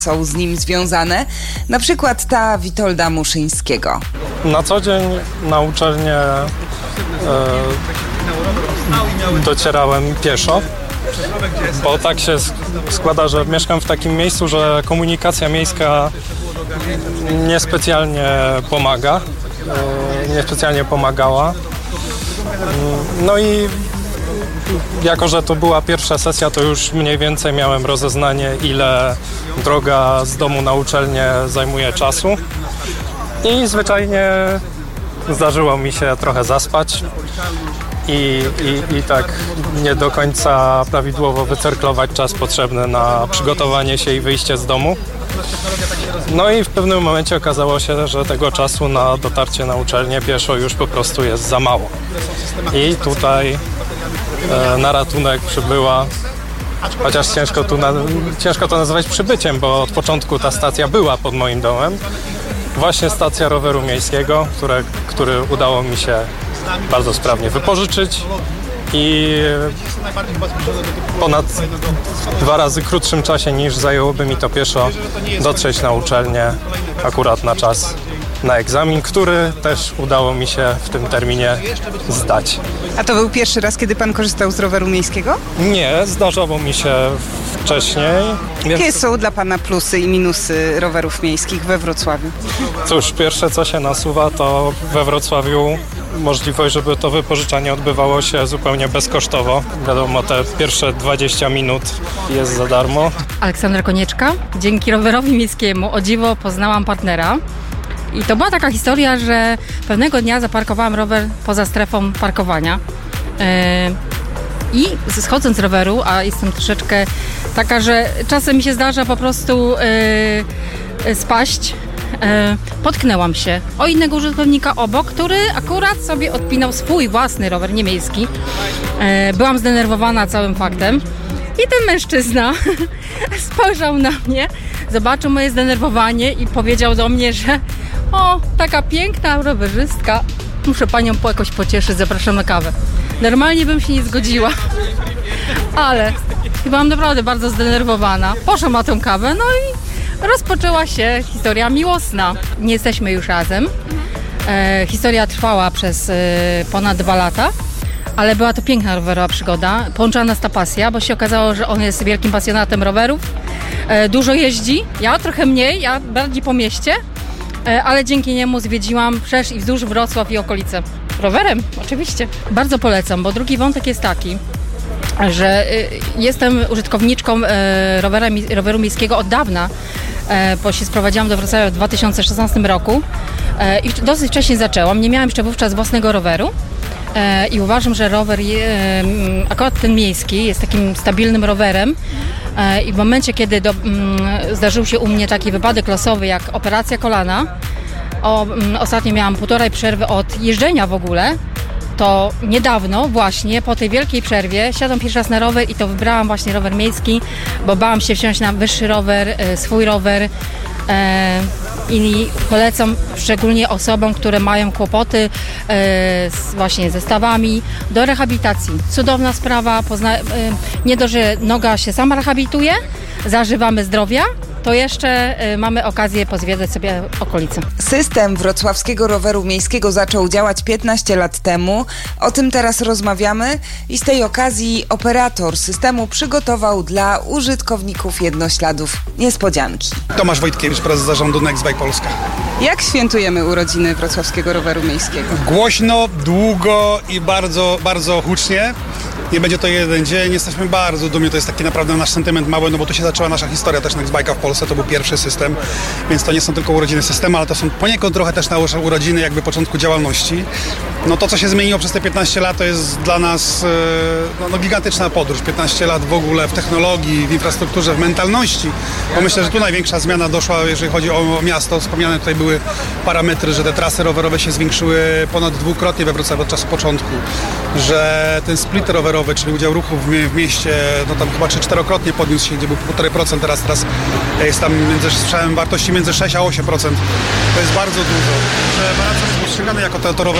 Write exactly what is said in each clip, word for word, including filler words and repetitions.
są z nim związane, na przykład ta Witolda Muszyńskiego. Na co dzień na uczelnię e, docierałem pieszo, bo tak się składa, że mieszkam w takim miejscu, że komunikacja miejska niespecjalnie pomaga, e, niespecjalnie pomagała. No i jako że to była pierwsza sesja, to już mniej więcej miałem rozeznanie, ile droga z domu na uczelnię zajmuje czasu. I zwyczajnie zdarzyło mi się trochę zaspać i, i, i tak nie do końca prawidłowo wycyrklować czas potrzebny na przygotowanie się i wyjście z domu. No i w pewnym momencie okazało się, że tego czasu na dotarcie na uczelnię pieszo już po prostu jest za mało. I tutaj e, na ratunek przybyła, chociaż ciężko, tu na, ciężko to nazywać przybyciem, bo od początku ta stacja była pod moim domem. Właśnie stacja roweru miejskiego, które, który udało mi się bardzo sprawnie wypożyczyć i ponad dwa razy krótszym czasie niż zajęłoby mi to pieszo dotrzeć na uczelnię akurat na czas na egzamin, który też udało mi się w tym terminie zdać. A to był pierwszy raz, kiedy pan korzystał z roweru miejskiego? Nie, zdarzało mi się wcześniej. Jakie Więc... są dla pana plusy i minusy rowerów miejskich we Wrocławiu? Cóż, pierwsze co się nasuwa, to we Wrocławiu możliwość, żeby to wypożyczanie odbywało się zupełnie bezkosztowo. Wiadomo, te pierwsze dwadzieścia minut jest za darmo. Aleksandra Konieczka. Dzięki rowerowi miejskiemu o dziwo poznałam partnera. I to była taka historia, że pewnego dnia zaparkowałam rower poza strefą parkowania. Yy, I schodząc z roweru, a jestem troszeczkę taka, że czasem mi się zdarza po prostu yy, spaść, yy, potknęłam się o innego użytkownika obok, który akurat sobie odpinał swój własny rower, nie miejski. Yy, byłam zdenerwowana całym faktem. I ten mężczyzna spojrzał na mnie, zobaczył moje zdenerwowanie i powiedział do mnie, że o, taka piękna rowerzystka, muszę panią po jakoś pocieszyć, zapraszam na kawę. Normalnie bym się nie zgodziła, ale byłam naprawdę bardzo zdenerwowana. Poszłam na tę kawę, no i rozpoczęła się historia miłosna. Nie jesteśmy już razem. E, historia trwała przez e, ponad dwa lata. Ale była to piękna rowerowa przygoda. Połączyła nas ta pasja, bo się okazało, że on jest wielkim pasjonatem rowerów. E, dużo jeździ, ja trochę mniej, ja bardziej po mieście, e, ale dzięki niemu zwiedziłam wszerz i wzdłuż Wrocław i okolice. Rowerem, oczywiście. Bardzo polecam, bo drugi wątek jest taki, że y, jestem użytkowniczką y, rowera, roweru miejskiego od dawna, y, bo się sprowadziłam do Wrocławia w dwa tysiące szesnastym roku y, i dosyć wcześnie zaczęłam. Nie miałam jeszcze wówczas własnego roweru. I uważam, że rower, akurat ten miejski, jest takim stabilnym rowerem i w momencie, kiedy do, zdarzył się u mnie taki wypadek losowy jak operacja kolana, o, ostatnio miałam półtorej przerwy od jeżdżenia w ogóle, to niedawno właśnie po tej wielkiej przerwie siadam pierwszy raz na rower i to wybrałam właśnie rower miejski, bo bałam się wsiąść na wyższy rower, swój rower. I polecam szczególnie osobom, które mają kłopoty e, z, właśnie ze stawami, do rehabilitacji. Cudowna sprawa, pozna, e, nie dość, że noga się sama rehabilituje, zażywamy zdrowia, to jeszcze y, mamy okazję pozwiedzać sobie okolice. System wrocławskiego roweru miejskiego zaczął działać piętnaście lat temu. O tym teraz rozmawiamy i z tej okazji operator systemu przygotował dla użytkowników jednośladów niespodzianki. Tomasz Wojtkiewicz, prezes zarządu Nextbike Polska. Jak świętujemy urodziny wrocławskiego roweru miejskiego? Głośno, długo i bardzo, bardzo hucznie. Nie będzie to jeden dzień, jesteśmy bardzo dumni, to jest taki naprawdę nasz sentyment mały, no bo tu się zaczęła nasza historia też Nextbike'a w Polsce, to był pierwszy system, więc to nie są tylko urodziny systemu, ale to są poniekąd trochę też nasze urodziny jakby początku działalności. No to, co się zmieniło przez te piętnaście lat, to jest dla nas no, no, gigantyczna podróż. piętnaście lat w ogóle w technologii, w infrastrukturze, w mentalności, bo myślę, że tu największa zmiana doszła, jeżeli chodzi o miasto. Wspomniane tutaj były parametry, że te trasy rowerowe się zwiększyły ponad dwukrotnie we Wrocławiu od czasu początku, że ten split rowerowy, czyli udział ruchu w, w mieście, no tam chyba trzy czterokrotnie podniósł się, gdzie był półtora procent, teraz, teraz jest tam, między, słyszałem, wartości między sześć a osiem procent. To jest bardzo dużo. Że Baranek jest postrzegany jako to, to rowerowe miasto.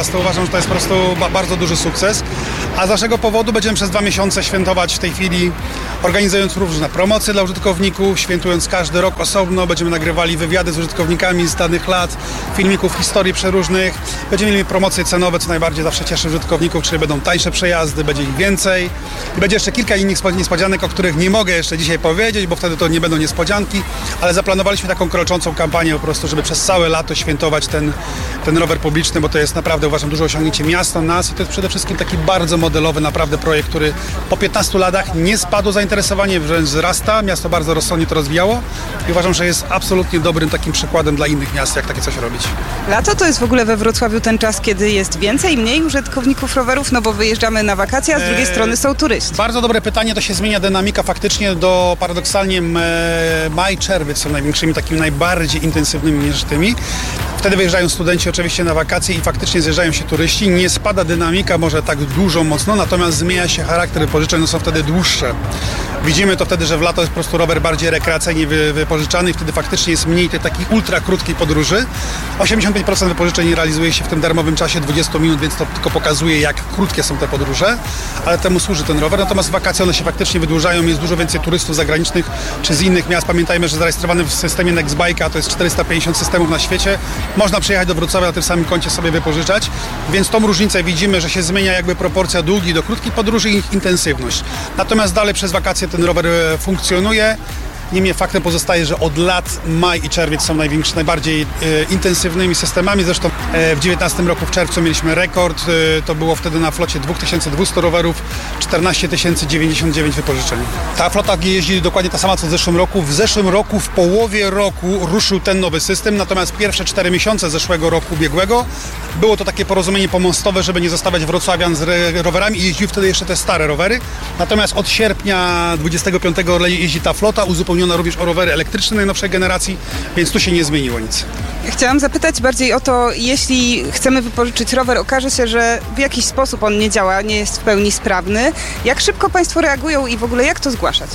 miasto. Uważam, że to jest po prostu ba- bardzo duży sukces. A z naszego powodu będziemy przez dwa miesiące świętować w tej chwili, organizując różne promocje dla użytkowników, świętując każdy rok osobno. Będziemy nagrywali wywiady z użytkownikami z danych lat, filmików, historii przeróżnych. Będziemy mieli promocje cenowe, co najbardziej zawsze cieszy użytkowników, czyli będą tańsze przejazdy, będzie ich więcej. I będzie jeszcze kilka innych niespodzianek, o których nie mogę jeszcze dzisiaj powiedzieć, bo wtedy to nie będą niespodzianki, ale zaplanowaliśmy taką kroczącą kampanię po prostu, żeby przez całe lato świętować ten, ten rower publiczny, bo to jest naprawdę, uważam, duże osiągnięcie miasta, nas i to jest przede wszystkim taki bardzo modelowy naprawdę projekt, który po piętnastu latach nie spadło zainteresowanie, wręcz wzrasta. Miasto bardzo rozsądnie to rozwijało i uważam, że jest absolutnie dobrym takim przykładem dla innych miast, jak takie coś robić. Lato to jest w ogóle we Wrocławiu ten czas, kiedy jest więcej, mniej użytkowników rowerów, no bo wyjeżdżamy na wakacje, a z drugiej eee, strony są turyści. Bardzo dobre pytanie, to się zmienia dynamika faktycznie do paradoksalnie e, maj, czerwiec są największymi, takimi najbardziej intensywnymi niż tymi. Wtedy wyjeżdżają studenci oczywiście na wakacje i faktycznie zjeżdżają się turyści. Nie spada dynamika może tak dużo, mocno, natomiast zmienia się charakter wypożyczeń, no są wtedy dłuższe. Widzimy to wtedy, że w lato jest po prostu rower bardziej rekreacyjnie wy, wypożyczany i wtedy faktycznie jest mniej tej takiej ultra krótkiej podróży. osiemdziesiąt pięć procent wypożyczeń realizuje się w tym darmowym czasie dwudziestu minut, więc to tylko pokazuje, jak krótkie są te podróże, ale temu służy ten rower. Natomiast w wakacje one się faktycznie wydłużają, jest dużo więcej turystów zagranicznych czy z innych miast. Pamiętajmy, że zarejestrowany w systemie Nextbike'a to jest czterysta pięćdziesiąt systemów na świecie. Można przyjechać do Wrocławia na tym samym koncie sobie wypożyczać, więc tą różnicę widzimy, że się zmienia jakby proporcja długich do krótkich podróży i ich intensywność. Natomiast dalej przez wakacje ten rower funkcjonuje. Niemniej faktem pozostaje, że od lat maj i czerwiec są największy, najbardziej e, intensywnymi systemami. Zresztą e, w dziewiętnastym roku w czerwcu mieliśmy rekord. E, to było wtedy na flocie dwa tysiące dwieście rowerów, czternaście tysięcy dziewięćdziesiąt dziewięć wypożyczeń. Ta flota jeździ dokładnie ta sama co w zeszłym roku. W zeszłym roku, w połowie roku ruszył ten nowy system, natomiast pierwsze cztery miesiące zeszłego roku ubiegłego było to takie porozumienie pomostowe, żeby nie zostawiać wrocławian z re- rowerami i jeździły wtedy jeszcze te stare rowery. Natomiast od sierpnia dwudziestego piątego jeździ ta flota, uzupełniona również o rowery elektryczne najnowszej generacji, więc tu się nie zmieniło nic. Chciałam zapytać bardziej o to, jeśli chcemy wypożyczyć rower, okaże się, że w jakiś sposób on nie działa, nie jest w pełni sprawny. Jak szybko Państwo reagują i w ogóle jak to zgłaszać?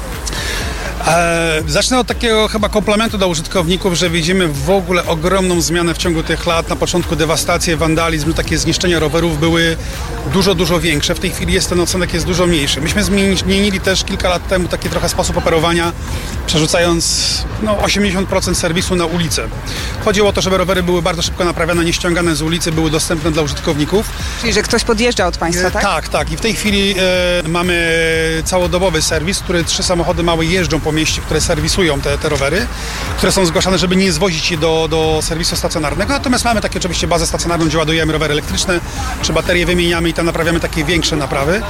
E, zacznę od takiego chyba komplementu do użytkowników, że widzimy w ogóle ogromną zmianę w ciągu tych lat. Na początku dewastacje, wandalizm, takie zniszczenia rowerów były dużo, dużo większe. W tej chwili jest ten odsetek jest dużo mniejszy. Myśmy zmienili też kilka lat temu taki trochę sposób operowania, przerzucając no, osiemdziesiąt procent serwisu na ulicę. Chodziło o to, żeby rowery były bardzo szybko naprawiane, nie ściągane z ulicy, były dostępne dla użytkowników. Czyli, że ktoś podjeżdża od Państwa, tak? E, tak, tak. I w tej chwili e, mamy całodobowy serwis, który trzy samochody małe jeżdżą po mieście, które serwisują te, te rowery, które są zgłaszane, żeby nie zwozić je do, do serwisu stacjonarnego. Natomiast mamy takie oczywiście bazę stacjonarną, gdzie ładujemy rowery elektryczne, czy baterie wymieniamy i tam naprawiamy takie większe naprawy.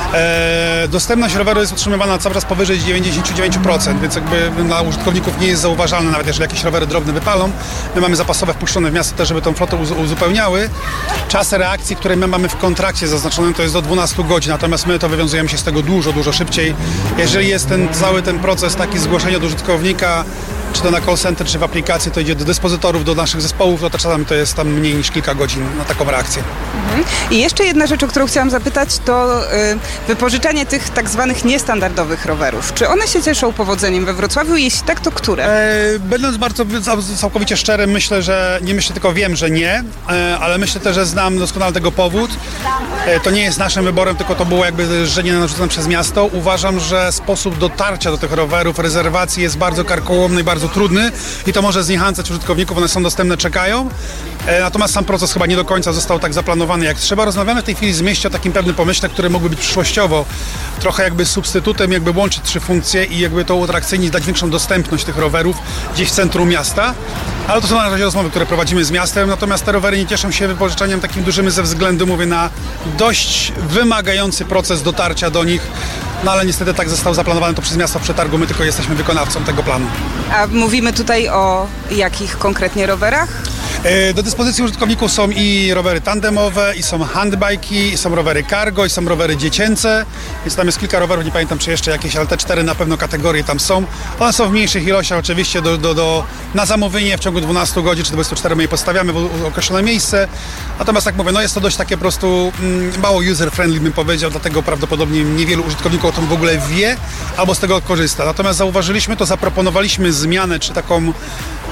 E, dostępność roweru jest utrzymywana cały czas powyżej dziewięćdziesiąt dziewięć procent, więc jakby dla użytkowników nie jest zauważalne, nawet jeżeli jakieś rowery drobne wypalą. My mamy zapasowe wpuszczone w miasto też, żeby tą flotę uzupełniały. Czas reakcji, który my mamy w kontrakcie zaznaczonym, to jest do dwunastu godzin, natomiast my to wywiązujemy się z tego dużo, dużo szybciej. Jeżeli jest ten cały ten proces taki zgłoszenia do użytkownika, czy to na call center, czy w aplikacji, to idzie do dyspozytorów, do naszych zespołów, to czasami to jest tam mniej niż kilka godzin na taką reakcję. Mhm. I jeszcze jedna rzecz, o którą chciałam zapytać, to y, wypożyczanie tych tak zwanych niestandardowych rowerów. Czy one się cieszą powodzeniem we Wrocławiu? Jeśli tak, to które? E, będąc bardzo całkowicie szczerym, myślę, że nie myślę, tylko wiem, że nie, e, ale myślę też, że znam doskonale tego powód. E, to nie jest naszym wyborem, tylko to było jakby żenie narzucone przez miasto. Uważam, że sposób dotarcia do tych rowerów, rezerwacji jest bardzo karkołomny i bardzo trudny i to może zniechęcać użytkowników, one są dostępne, czekają. E, natomiast sam proces chyba nie do końca został tak zaplanowany jak trzeba. Rozmawiamy w tej chwili z mieście o takim pewnym pomyśle, który mógłby być przyszłościowo trochę jakby substytutem, jakby łączyć trzy funkcje i jakby to uatrakcyjnić, dać większą dostępność tych rowerów gdzieś w centrum miasta. Ale to są na razie rozmowy, które prowadzimy z miastem, natomiast te rowery nie cieszą się wypożyczeniem takim dużym ze względu, mówię, na dość wymagający proces dotarcia do nich. No ale niestety tak zostało zaplanowane to przez miasto w przetargu, my tylko jesteśmy wykonawcą tego planu. A mówimy tutaj o jakich konkretnie rowerach? Do dyspozycji użytkowników są i rowery tandemowe, i są handbike'i, i są rowery cargo, i są rowery dziecięce, więc tam jest kilka rowerów, nie pamiętam czy jeszcze jakieś, ale te cztery na pewno kategorie tam są. One są w mniejszych ilościach oczywiście do, do, do, na zamówienie w ciągu dwunastu godzin czy dwudziestu czterech my je postawiamy w określone miejsce. Natomiast tak mówię, no jest to dość takie po prostu mm, mało user-friendly bym powiedział, dlatego prawdopodobnie niewielu użytkowników o tym w ogóle wie albo z tego korzysta. Natomiast zauważyliśmy to, zaproponowaliśmy zmianę czy taką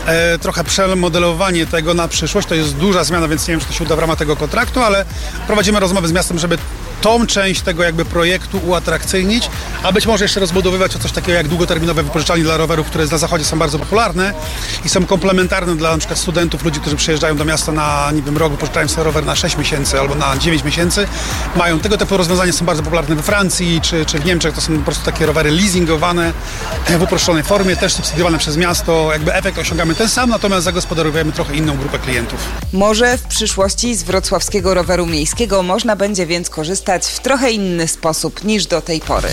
e, trochę przemodelowanie tego na przyszłość. To jest duża zmiana, więc nie wiem, czy to się uda w ramach tego kontraktu, ale prowadzimy rozmowy z miastem, żeby tą część tego jakby projektu uatrakcyjnić, a być może jeszcze rozbudowywać o coś takiego jak długoterminowe wypożyczalnie dla rowerów, które na zachodzie są bardzo popularne i są komplementarne dla na przykład studentów, ludzi, którzy przyjeżdżają do miasta na, nie wiem, rok, wypożyczają sobie rower na sześć miesięcy albo na dziewięć miesięcy. Mają tego typu rozwiązania, są bardzo popularne we Francji czy, czy w Niemczech. To są po prostu takie rowery leasingowane w uproszczonej formie, też subsydiowane przez miasto. Jakby efekt osiągamy ten sam, natomiast zagospodarowujemy trochę inną grupę klientów. Może w przyszłości z wrocławskiego roweru miejskiego można będzie więc korzystać w trochę inny sposób niż do tej pory.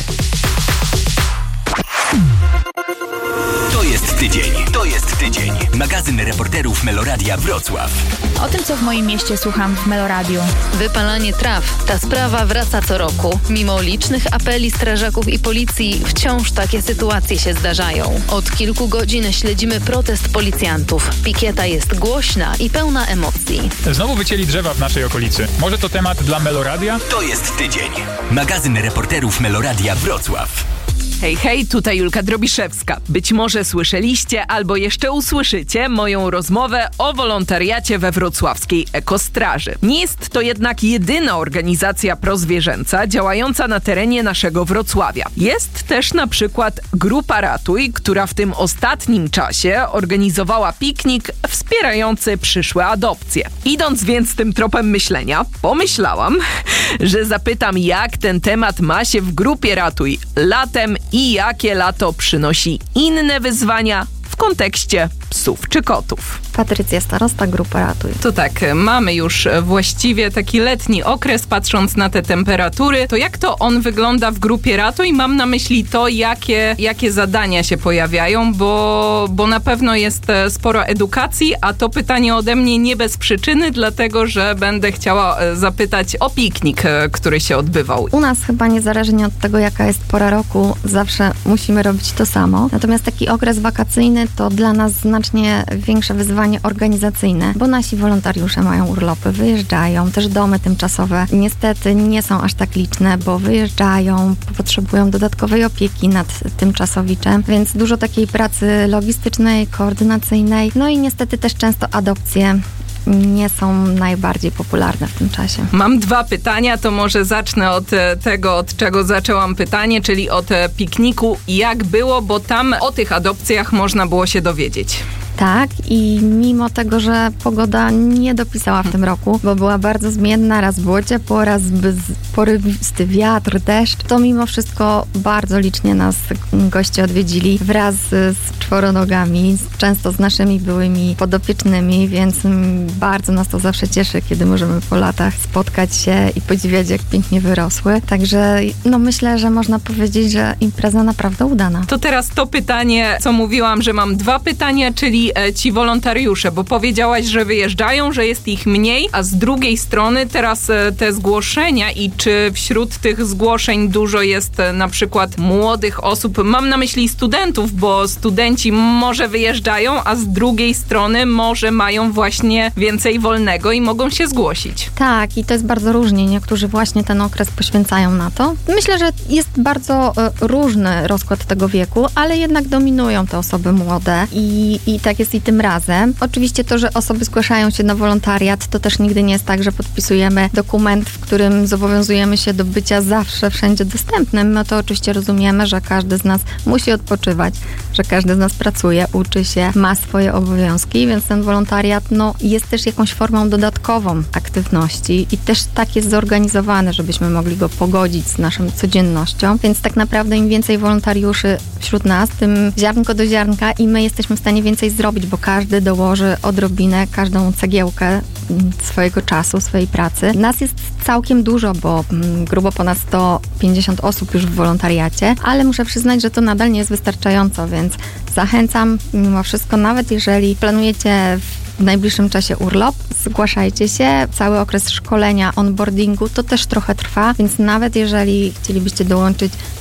To jest tydzień. To jest tydzień. Magazyn reporterów Meloradia Wrocław. O tym, co w moim mieście słucham w Meloradiu. Wypalanie traw. Ta sprawa wraca co roku. Mimo licznych apeli strażaków i policji, wciąż takie sytuacje się zdarzają. Od kilku godzin śledzimy protest policjantów. Pikieta jest głośna i pełna emocji. Znowu wycięli drzewa w naszej okolicy. Może to temat dla Meloradia? To jest tydzień. Magazyn reporterów Meloradia Wrocław. Hej, hej, tutaj Julka Drobiszewska. Być może słyszeliście albo jeszcze usłyszycie moją rozmowę o wolontariacie we wrocławskiej Ekostraży. Nie jest to jednak jedyna organizacja prozwierzęca działająca na terenie naszego Wrocławia. Jest też na przykład Grupa Ratuj, która w tym ostatnim czasie organizowała piknik wspierający przyszłe adopcje. Idąc więc tym tropem myślenia, pomyślałam, że zapytam, jak ten temat ma się w Grupie Ratuj latem i jakie lato przynosi inne wyzwania w kontekście psów czy kotów. Patrycja Starosta, Grupa Ratuj. To tak, mamy już właściwie taki letni okres, patrząc na te temperatury. To jak to on wygląda w Grupie Ratuj? Mam na myśli to, jakie, jakie zadania się pojawiają, bo, bo na pewno jest sporo edukacji, a to pytanie ode mnie nie bez przyczyny, dlatego że będę chciała zapytać o piknik, który się odbywał. U nas chyba niezależnie od tego, jaka jest pora roku, zawsze musimy robić to samo. Natomiast taki okres wakacyjny to dla nas znacznie większe wyzwanie organizacyjne, bo nasi wolontariusze mają urlopy, wyjeżdżają, też domy tymczasowe niestety nie są aż tak liczne, bo wyjeżdżają, potrzebują dodatkowej opieki nad tymczasowiczem, więc dużo takiej pracy logistycznej, koordynacyjnej, no i niestety też często adopcje nie są najbardziej popularne w tym czasie. Mam dwa pytania, to może zacznę od tego, od czego zaczęłam pytanie, czyli od pikniku. Jak było, bo tam o tych adopcjach można było się dowiedzieć. Tak, i mimo tego, że pogoda nie dopisała w tym roku, bo była bardzo zmienna, raz było ciepło, raz porywisty wiatr, deszcz, to mimo wszystko bardzo licznie nas goście odwiedzili wraz z czworonogami, często z naszymi byłymi podopiecznymi, więc bardzo nas to zawsze cieszy, kiedy możemy po latach spotkać się i podziwiać, jak pięknie wyrosły. Także no myślę, że można powiedzieć, że impreza naprawdę udana. To teraz to pytanie, co mówiłam, że mam dwa pytania, czyli ci wolontariusze, bo powiedziałaś, że wyjeżdżają, że jest ich mniej, a z drugiej strony teraz te zgłoszenia i czy wśród tych zgłoszeń dużo jest na przykład młodych osób, mam na myśli studentów, bo studenci może wyjeżdżają, a z drugiej strony może mają właśnie więcej wolnego i mogą się zgłosić. Tak, i to jest bardzo różnie. Niektórzy właśnie ten okres poświęcają na to. Myślę, że jest bardzo różny rozkład tego wieku, ale jednak dominują te osoby młode i, i tak jest i tym razem. Oczywiście to, że osoby zgłaszają się na wolontariat, to też nigdy nie jest tak, że podpisujemy dokument, w którym zobowiązujemy się do bycia zawsze, wszędzie dostępnym. No to oczywiście rozumiemy, że każdy z nas musi odpoczywać, że każdy z nas pracuje, uczy się, ma swoje obowiązki, więc ten wolontariat no, jest też jakąś formą dodatkową aktywności i też tak jest zorganizowany, żebyśmy mogli go pogodzić z naszą codziennością, więc tak naprawdę im więcej wolontariuszy wśród nas, tym ziarnko do ziarnka i my jesteśmy w stanie więcej zrobić, bo każdy dołoży odrobinę, każdą cegiełkę swojego czasu, swojej pracy. Nas jest całkiem dużo, bo grubo ponad sto pięćdziesiąt osób już w wolontariacie, ale muszę przyznać, że to nadal nie jest wystarczająco, więc zachęcam mimo wszystko, nawet jeżeli planujecie w najbliższym czasie urlop, zgłaszajcie się. Cały okres szkolenia, onboardingu to też trochę trwa, więc nawet jeżeli chcielibyście dołączyć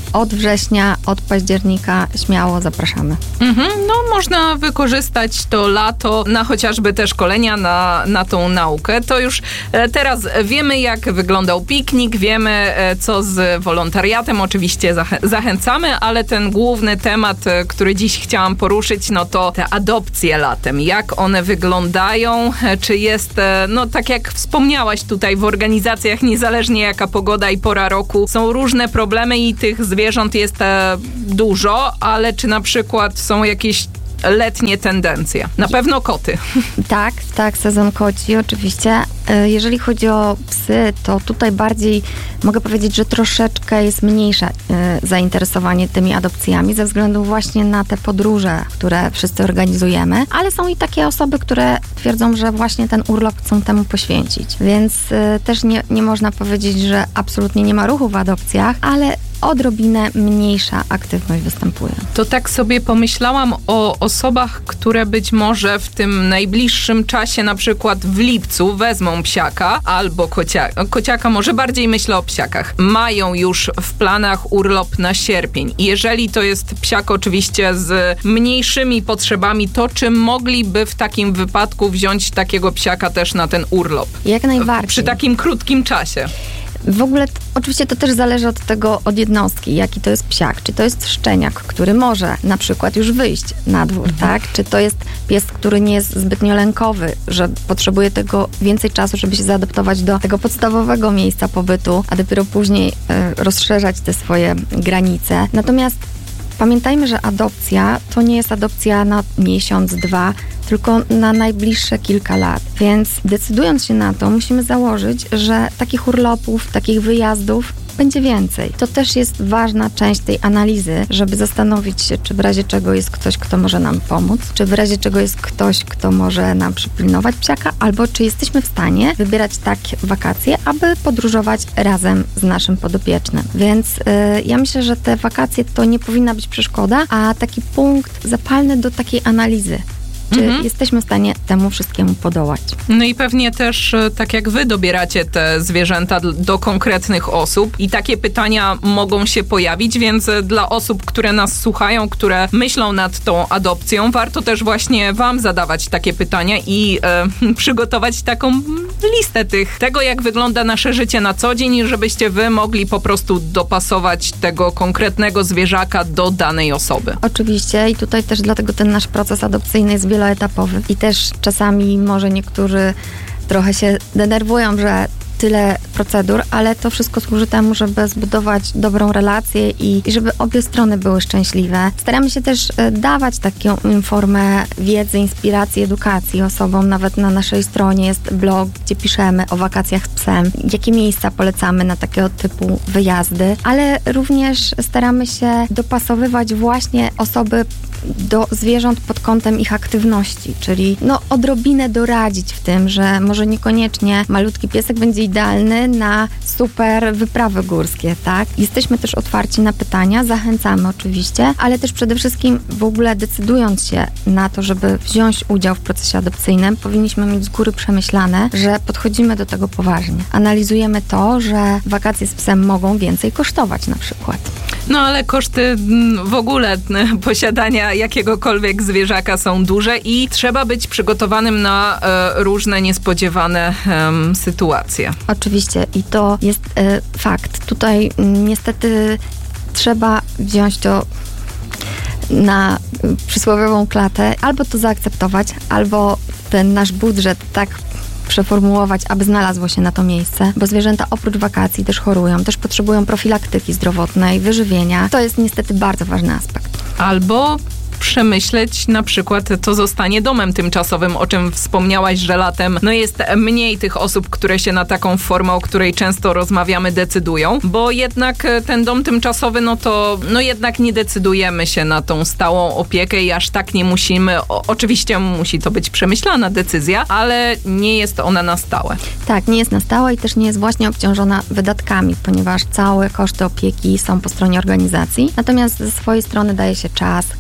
od września, od października śmiało zapraszamy. Mhm, no można wykorzystać to lato na chociażby te szkolenia, na, na tą naukę. To już e, teraz wiemy, jak wyglądał piknik, wiemy, e, co z wolontariatem. Oczywiście zachę- zachęcamy, ale ten główny temat, e, który dziś chciałam poruszyć, no to te adopcje latem. Jak one wyglądają? E, czy jest, e, no tak jak wspomniałaś tutaj, w organizacjach, niezależnie jaka pogoda i pora roku, są różne problemy i tych zwierząt jest e, dużo, ale czy na przykład są jakieś letnie tendencje? Na pewno koty. Tak, tak, sezon koci oczywiście. Jeżeli chodzi o psy, to tutaj bardziej mogę powiedzieć, że troszeczkę jest mniejsze zainteresowanie tymi adopcjami ze względu właśnie na te podróże, które wszyscy organizujemy, ale są i takie osoby, które twierdzą, że właśnie ten urlop chcą temu poświęcić. Więc też nie, nie można powiedzieć, że absolutnie nie ma ruchu w adopcjach, ale odrobinę mniejsza aktywność występuje. To tak sobie pomyślałam o osobach, które być może w tym najbliższym czasie, na przykład w lipcu, wezmą psiaka albo kociaka. Kociaka, może bardziej myślę o psiakach. Mają już w planach urlop na sierpień. I jeżeli to jest psiak oczywiście z mniejszymi potrzebami, to czy mogliby w takim wypadku wziąć takiego psiaka też na ten urlop? Jak najbardziej. Przy takim krótkim czasie. W ogóle t- oczywiście to też zależy od tego, od jednostki, jaki to jest psiak. Czy to jest szczeniak, który może na przykład już wyjść na dwór, mhm. tak? Czy to jest pies, który nie jest zbytnio lękowy, że potrzebuje tego więcej czasu, żeby się zaadaptować do tego podstawowego miejsca pobytu, a dopiero później y, rozszerzać te swoje granice. Natomiast pamiętajmy, że adopcja to nie jest adopcja na miesiąc, dwa, tylko na najbliższe kilka lat. Więc decydując się na to, musimy założyć, że takich urlopów, takich wyjazdów będzie więcej. To też jest ważna część tej analizy, żeby zastanowić się, czy w razie czego jest ktoś, kto może nam pomóc, czy w razie czego jest ktoś, kto może nam przypilnować psiaka, albo czy jesteśmy w stanie wybierać takie wakacje, aby podróżować razem z naszym podopiecznym. Więc yy, ja myślę, że te wakacje to nie powinna być przeszkoda, a taki punkt zapalny do takiej analizy. Czy mhm. jesteśmy w stanie temu wszystkiemu podołać? No i pewnie też tak jak wy dobieracie te zwierzęta do konkretnych osób i takie pytania mogą się pojawić, więc dla osób, które nas słuchają, które myślą nad tą adopcją, warto też właśnie wam zadawać takie pytania i e, przygotować taką listę tych, tego jak wygląda nasze życie na co dzień, żebyście wy mogli po prostu dopasować tego konkretnego zwierzaka do danej osoby. Oczywiście i tutaj też dlatego ten nasz proces adopcyjny jest wieloetapowy i też czasami może niektórzy trochę się denerwują, że tyle procedur, ale to wszystko służy temu, żeby zbudować dobrą relację i, i żeby obie strony były szczęśliwe. Staramy się też dawać taką formę wiedzy, inspiracji, edukacji osobom. Nawet na naszej stronie jest blog, gdzie piszemy o wakacjach z psem, jakie miejsca polecamy na takiego typu wyjazdy, ale również staramy się dopasowywać właśnie osoby do zwierząt pod kątem ich aktywności, czyli no odrobinę doradzić w tym, że może niekoniecznie malutki piesek będzie idealny na super wyprawy górskie, tak? Jesteśmy też otwarci na pytania, zachęcamy oczywiście, ale też przede wszystkim w ogóle decydując się na to, żeby wziąć udział w procesie adopcyjnym, powinniśmy mieć z góry przemyślane, że podchodzimy do tego poważnie. Analizujemy to, że wakacje z psem mogą więcej kosztować na przykład. No ale koszty w ogóle posiadania jakiegokolwiek zwierzaka są duże i trzeba być przygotowanym na e, różne niespodziewane e, sytuacje. Oczywiście i to jest e, fakt. Tutaj m, niestety trzeba wziąć to na przysłowiową klatę, albo to zaakceptować, albo ten nasz budżet tak przeformułować, aby znalazło się na to miejsce, bo zwierzęta oprócz wakacji też chorują, też potrzebują profilaktyki zdrowotnej, wyżywienia. To jest niestety bardzo ważny aspekt. Albo przemyśleć na przykład to zostanie domem tymczasowym, o czym wspomniałaś, że latem no jest mniej tych osób, które się na taką formę, o której często rozmawiamy, decydują, bo jednak ten dom tymczasowy, no to no jednak nie decydujemy się na tą stałą opiekę i aż tak nie musimy, o, oczywiście musi to być przemyślana decyzja, ale nie jest ona na stałe. Tak, nie jest na stałe i też nie jest właśnie obciążona wydatkami, ponieważ całe koszty opieki są po stronie organizacji, natomiast ze swojej strony daje się czas, kawałek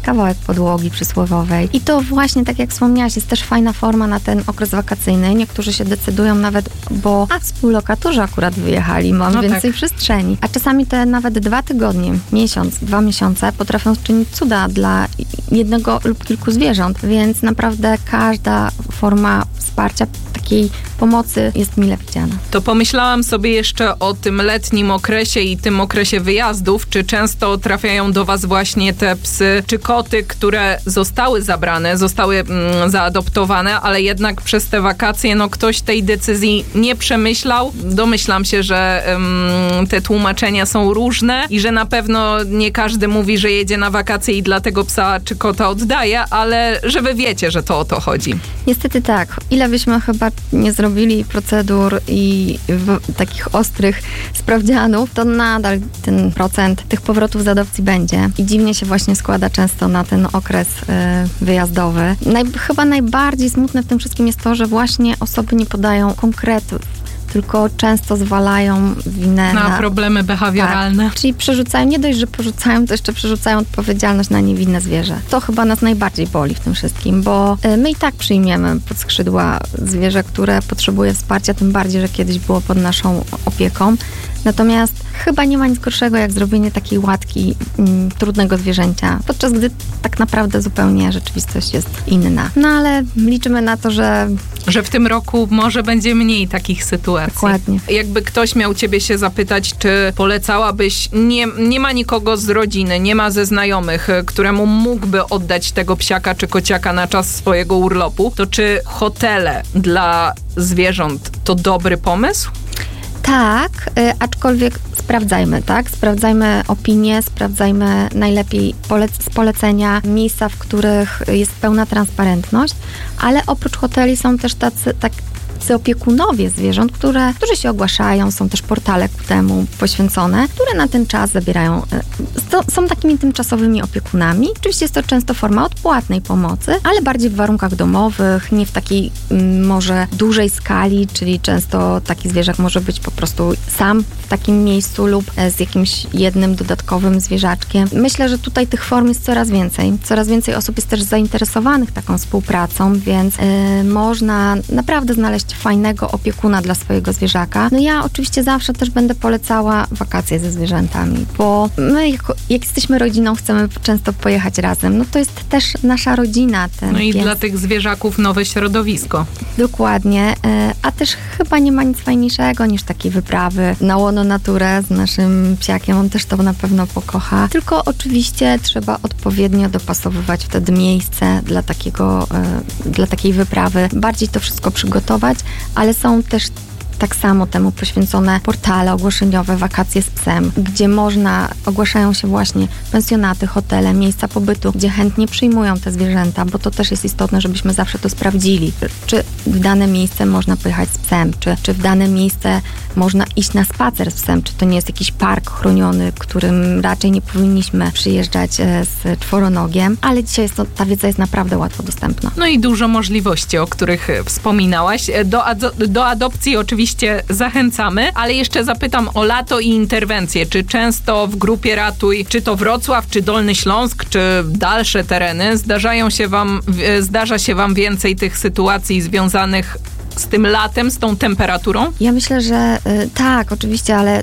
podłogi przysłowiowej. I to właśnie, tak jak wspomniałaś, jest też fajna forma na ten okres wakacyjny. Niektórzy się decydują nawet, bo a współlokatorzy akurat wyjechali, mam no więcej tak. przestrzeni. A czasami te nawet dwa tygodnie, miesiąc, dwa miesiące potrafią czynić cuda dla jednego lub kilku zwierząt, więc naprawdę każda forma wsparcia, takiej pomocy jest mile widziana. To pomyślałam sobie jeszcze o tym letnim okresie i tym okresie wyjazdów. Czy często trafiają do was właśnie te psy czy koty, które zostały zabrane, zostały mm, zaadoptowane, ale jednak przez te wakacje no ktoś tej decyzji nie przemyślał. Domyślam się, że mm, te tłumaczenia są różne i że na pewno nie każdy mówi, że jedzie na wakacje i dlatego psa czy kota oddaje, ale że wy wiecie, że to o to chodzi. Niestety tak. Ile byśmy chyba nie zrobili procedur i w, takich ostrych sprawdzianów, to nadal ten procent tych powrotów z adopcji będzie. I dziwnie się właśnie składa często na ten okres y, wyjazdowy. Naj, chyba najbardziej smutne w tym wszystkim jest to, że właśnie osoby nie podają konkretów, tylko często zwalają winę na, na problemy behawioralne. Tak. Czyli przerzucają, nie dość, że porzucają, to jeszcze przerzucają odpowiedzialność na niewinne zwierzę. To chyba nas najbardziej boli w tym wszystkim, bo my i tak przyjmiemy pod skrzydła zwierzę, które potrzebuje wsparcia, tym bardziej, że kiedyś było pod naszą opieką. Natomiast chyba nie ma nic gorszego, jak zrobienie takiej łatki mm, trudnego zwierzęcia, podczas gdy tak naprawdę zupełnie rzeczywistość jest inna. No ale liczymy na to, że... Że w tym roku może będzie mniej takich sytuacji. Dokładnie. Jakby ktoś miał ciebie się zapytać, czy polecałabyś, nie, nie ma nikogo z rodziny, nie ma ze znajomych, któremu mógłby oddać tego psiaka czy kociaka na czas swojego urlopu, to czy hotele dla zwierząt to dobry pomysł? Tak, y, aczkolwiek sprawdzajmy, tak? Sprawdzajmy opinie, sprawdzajmy najlepiej polec- z polecenia miejsca, w których jest pełna transparentność, ale oprócz hoteli są też tacy, tak, opiekunowie zwierząt, które, którzy się ogłaszają, są też portale ku temu poświęcone, które na ten czas zabierają, to, są takimi tymczasowymi opiekunami. Oczywiście jest to często forma odpłatnej pomocy, ale bardziej w warunkach domowych, nie w takiej m, może dużej skali, czyli często taki zwierzak może być po prostu sam w takim miejscu lub z jakimś jednym dodatkowym zwierzaczkiem. Myślę, że tutaj tych form jest coraz więcej. Coraz więcej osób jest też zainteresowanych taką współpracą, więc yy, można naprawdę znaleźć fajnego opiekuna dla swojego zwierzaka. No ja oczywiście zawsze też będę polecała wakacje ze zwierzętami, bo my jako, jak jesteśmy rodziną, chcemy często pojechać razem. No to jest też nasza rodzina. Ten no i pies. Dla tych zwierzaków nowe środowisko. Dokładnie. A też chyba nie ma nic fajniejszego niż takie wyprawy na łono naturę z naszym psiakiem. On też to na pewno pokocha. Tylko oczywiście trzeba odpowiednio dopasowywać wtedy miejsce dla takiego, dla takiej wyprawy. Bardziej to wszystko przygotować, ale są też tak samo temu poświęcone portale ogłoszeniowe Wakacje z psem, gdzie można, ogłaszają się właśnie pensjonaty, hotele, miejsca pobytu, gdzie chętnie przyjmują te zwierzęta, bo to też jest istotne, żebyśmy zawsze to sprawdzili. Czy w dane miejsce można pojechać z psem, czy, czy w dane miejsce można iść na spacer z psem, czy to nie jest jakiś park chroniony, którym raczej nie powinniśmy przyjeżdżać z czworonogiem, ale dzisiaj jest to, ta wiedza jest naprawdę łatwo dostępna. No i dużo możliwości, o których wspominałaś. Do, ado- do adopcji oczywiście zachęcamy, ale jeszcze zapytam o lato i interwencje. Czy często w grupie Ratuj, czy to Wrocław, czy Dolny Śląsk, czy dalsze tereny, zdarzają się wam, zdarza się wam więcej tych sytuacji związanych z tym latem, z tą temperaturą? Ja myślę, że y, tak, oczywiście, ale... Y,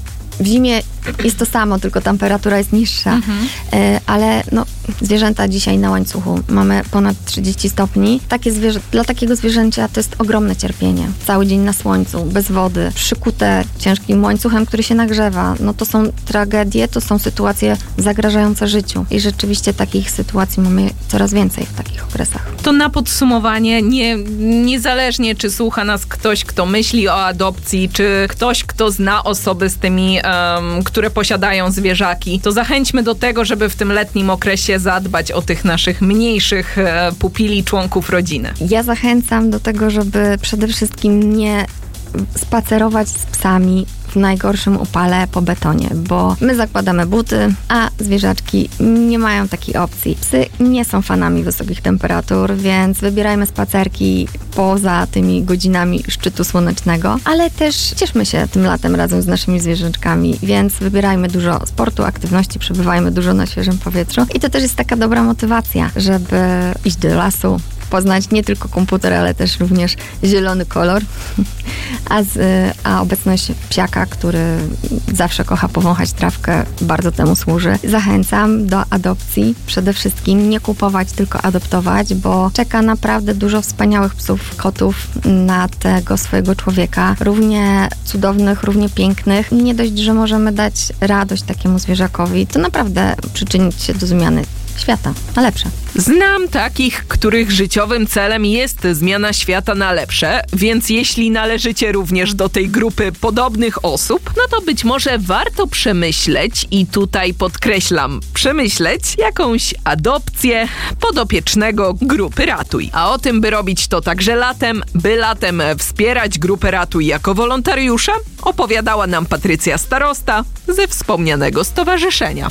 w zimie jest to samo, tylko temperatura jest niższa, mhm. y, ale no, zwierzęta dzisiaj na łańcuchu mamy ponad trzydzieści stopni. Takie zwierzę, dla takiego zwierzęcia to jest ogromne cierpienie. Cały dzień na słońcu, bez wody, przykute ciężkim łańcuchem, który się nagrzewa. No to są tragedie, to są sytuacje zagrażające życiu. I rzeczywiście takich sytuacji mamy coraz więcej w takich okresach. To na podsumowanie, nie, niezależnie czy słucha nas ktoś, kto myśli o adopcji, czy ktoś, kto zna osoby z tymi Um, które posiadają zwierzaki, to zachęćmy do tego, żeby w tym letnim okresie zadbać o tych naszych mniejszych e, pupili, członków rodziny. Ja zachęcam do tego, żeby przede wszystkim nie spacerować z psami w najgorszym upale po betonie, bo my zakładamy buty, a zwierzaczki nie mają takiej opcji. Psy nie są fanami wysokich temperatur, więc wybierajmy spacerki poza tymi godzinami szczytu słonecznego, ale też cieszmy się tym latem razem z naszymi zwierzaczkami, więc wybierajmy dużo sportu, aktywności, przebywajmy dużo na świeżym powietrzu i to też jest taka dobra motywacja, żeby iść do lasu, poznać nie tylko komputer, ale też również zielony kolor, a, z, a obecność psiaka, który zawsze kocha powąchać trawkę, bardzo temu służy. Zachęcam do adopcji. Przede wszystkim nie kupować, tylko adoptować, bo czeka naprawdę dużo wspaniałych psów, kotów na tego swojego człowieka. Równie cudownych, równie pięknych. Nie dość, że możemy dać radość takiemu zwierzakowi, to naprawdę przyczynić się do zmiany świata na lepsze. Znam takich, których życiowym celem jest zmiana świata na lepsze, więc jeśli należycie również do tej grupy podobnych osób, no to być może warto przemyśleć, i tutaj podkreślam, przemyśleć jakąś adopcję podopiecznego grupy Ratuj. A o tym, by robić to także latem, by latem wspierać grupę Ratuj jako wolontariusza, opowiadała nam Patrycja Starosta ze wspomnianego stowarzyszenia.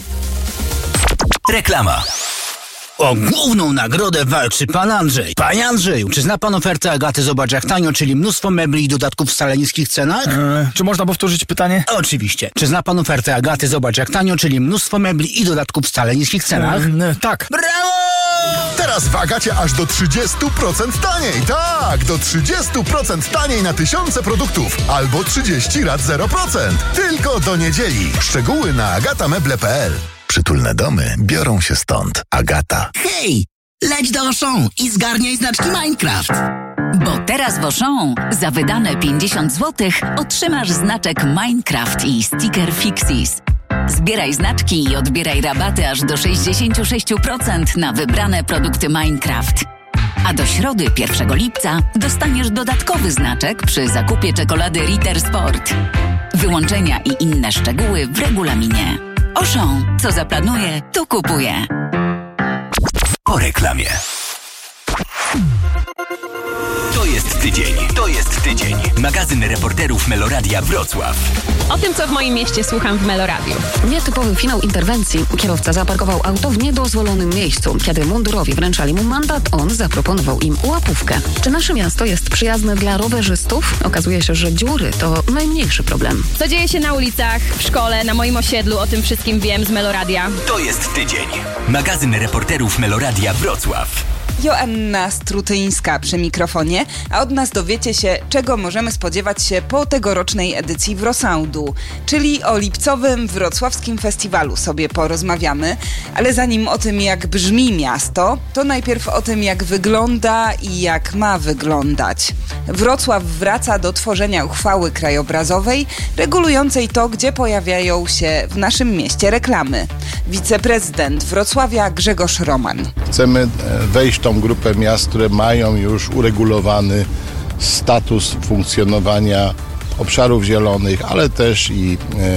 Reklama. O główną nagrodę walczy pan Andrzej. Panie Andrzeju, czy zna pan ofertę Agaty Zobacz jak tanio, czyli mnóstwo mebli i dodatków w wcale niskich cenach? Eee, czy można powtórzyć pytanie? Oczywiście. Czy zna pan ofertę Agaty Zobacz jak tanio, czyli mnóstwo mebli i dodatków w wcale niskich cenach? Eee, tak. Brawo! Teraz w Agacie aż do trzydzieści procent taniej. Tak, do trzydzieści procent taniej na tysiące produktów. Albo trzydzieści rat zero procent. Tylko do niedzieli. Szczegóły na agatameble kropka p l. Przytulne domy biorą się stąd. Agata. Hej, leć do Auchan i zgarniaj znaczki Minecraft. Bo teraz w Auchan za wydane pięćdziesiąt złotych otrzymasz znaczek Minecraft i sticker Fixies. Zbieraj znaczki i odbieraj rabaty aż do sześćdziesiąt sześć procent na wybrane produkty Minecraft. A do środy pierwszego lipca dostaniesz dodatkowy znaczek przy zakupie czekolady Ritter Sport. Wyłączenia i inne szczegóły w regulaminie. Auchan, co zaplanuje, to kupuje. Po reklamie. To jest tydzień. To jest tydzień. Magazyn reporterów Meloradia Wrocław. O tym, co w moim mieście słucham w Meloradiu. Nietypowy finał interwencji. Kierowca zaparkował auto w niedozwolonym miejscu. Kiedy mundurowi wręczali mu mandat, on zaproponował im łapówkę. Czy nasze miasto jest przyjazne dla rowerzystów? Okazuje się, że dziury to najmniejszy problem. Co dzieje się na ulicach, w szkole, na moim osiedlu, o tym wszystkim wiem z Meloradia. To jest tydzień. Magazyn reporterów Meloradia Wrocław. Joanna Strutyńska przy mikrofonie, a od nas dowiecie się, czego możemy spodziewać się po tegorocznej edycji Wrosoundu, czyli o lipcowym wrocławskim festiwalu sobie porozmawiamy, ale zanim o tym, jak brzmi miasto, to najpierw o tym, jak wygląda i jak ma wyglądać. Wrocław wraca do tworzenia uchwały krajobrazowej regulującej to, gdzie pojawiają się w naszym mieście reklamy. Wiceprezydent Wrocławia Grzegorz Roman. Chcemy wejść w tą grupę miast, które mają już uregulowany status funkcjonowania obszarów zielonych, ale też i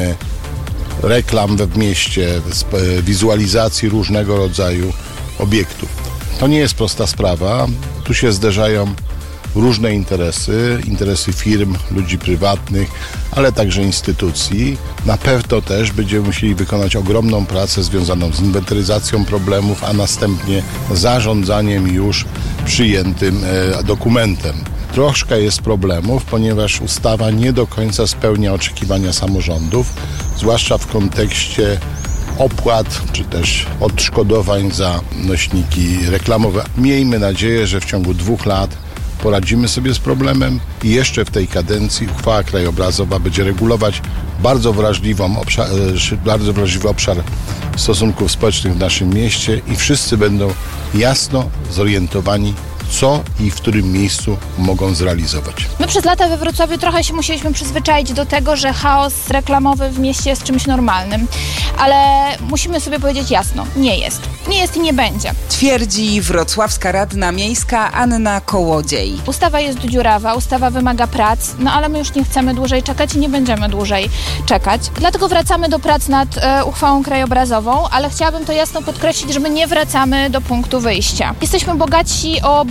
e, reklam w mieście, e, wizualizacji różnego rodzaju obiektów. To nie jest prosta sprawa. Tu się zderzają różne interesy, interesy firm, ludzi prywatnych, ale także instytucji. Na pewno też będziemy musieli wykonać ogromną pracę związaną z inwentaryzacją problemów, a następnie zarządzaniem już przyjętym e, dokumentem. Troszkę jest problemów, ponieważ ustawa nie do końca spełnia oczekiwania samorządów, zwłaszcza w kontekście opłat czy też odszkodowań za nośniki reklamowe. Miejmy nadzieję, że w ciągu dwóch lat poradzimy sobie z problemem i jeszcze w tej kadencji uchwała krajobrazowa będzie regulować bardzo, wrażliwą obszar, bardzo wrażliwy obszar stosunków społecznych w naszym mieście i wszyscy będą jasno zorientowani, co i w którym miejscu mogą zrealizować. My przez lata we Wrocławiu trochę się musieliśmy przyzwyczaić do tego, że chaos reklamowy w mieście jest czymś normalnym, ale musimy sobie powiedzieć jasno, nie jest. Nie jest i nie będzie. Twierdzi wrocławska radna miejska Anna Kołodziej. Ustawa jest dziurawa, ustawa wymaga prac, no ale my już nie chcemy dłużej czekać i nie będziemy dłużej czekać. Dlatego wracamy do prac nad e, uchwałą krajobrazową, ale chciałabym to jasno podkreślić, że my nie wracamy do punktu wyjścia. Jesteśmy bogaci o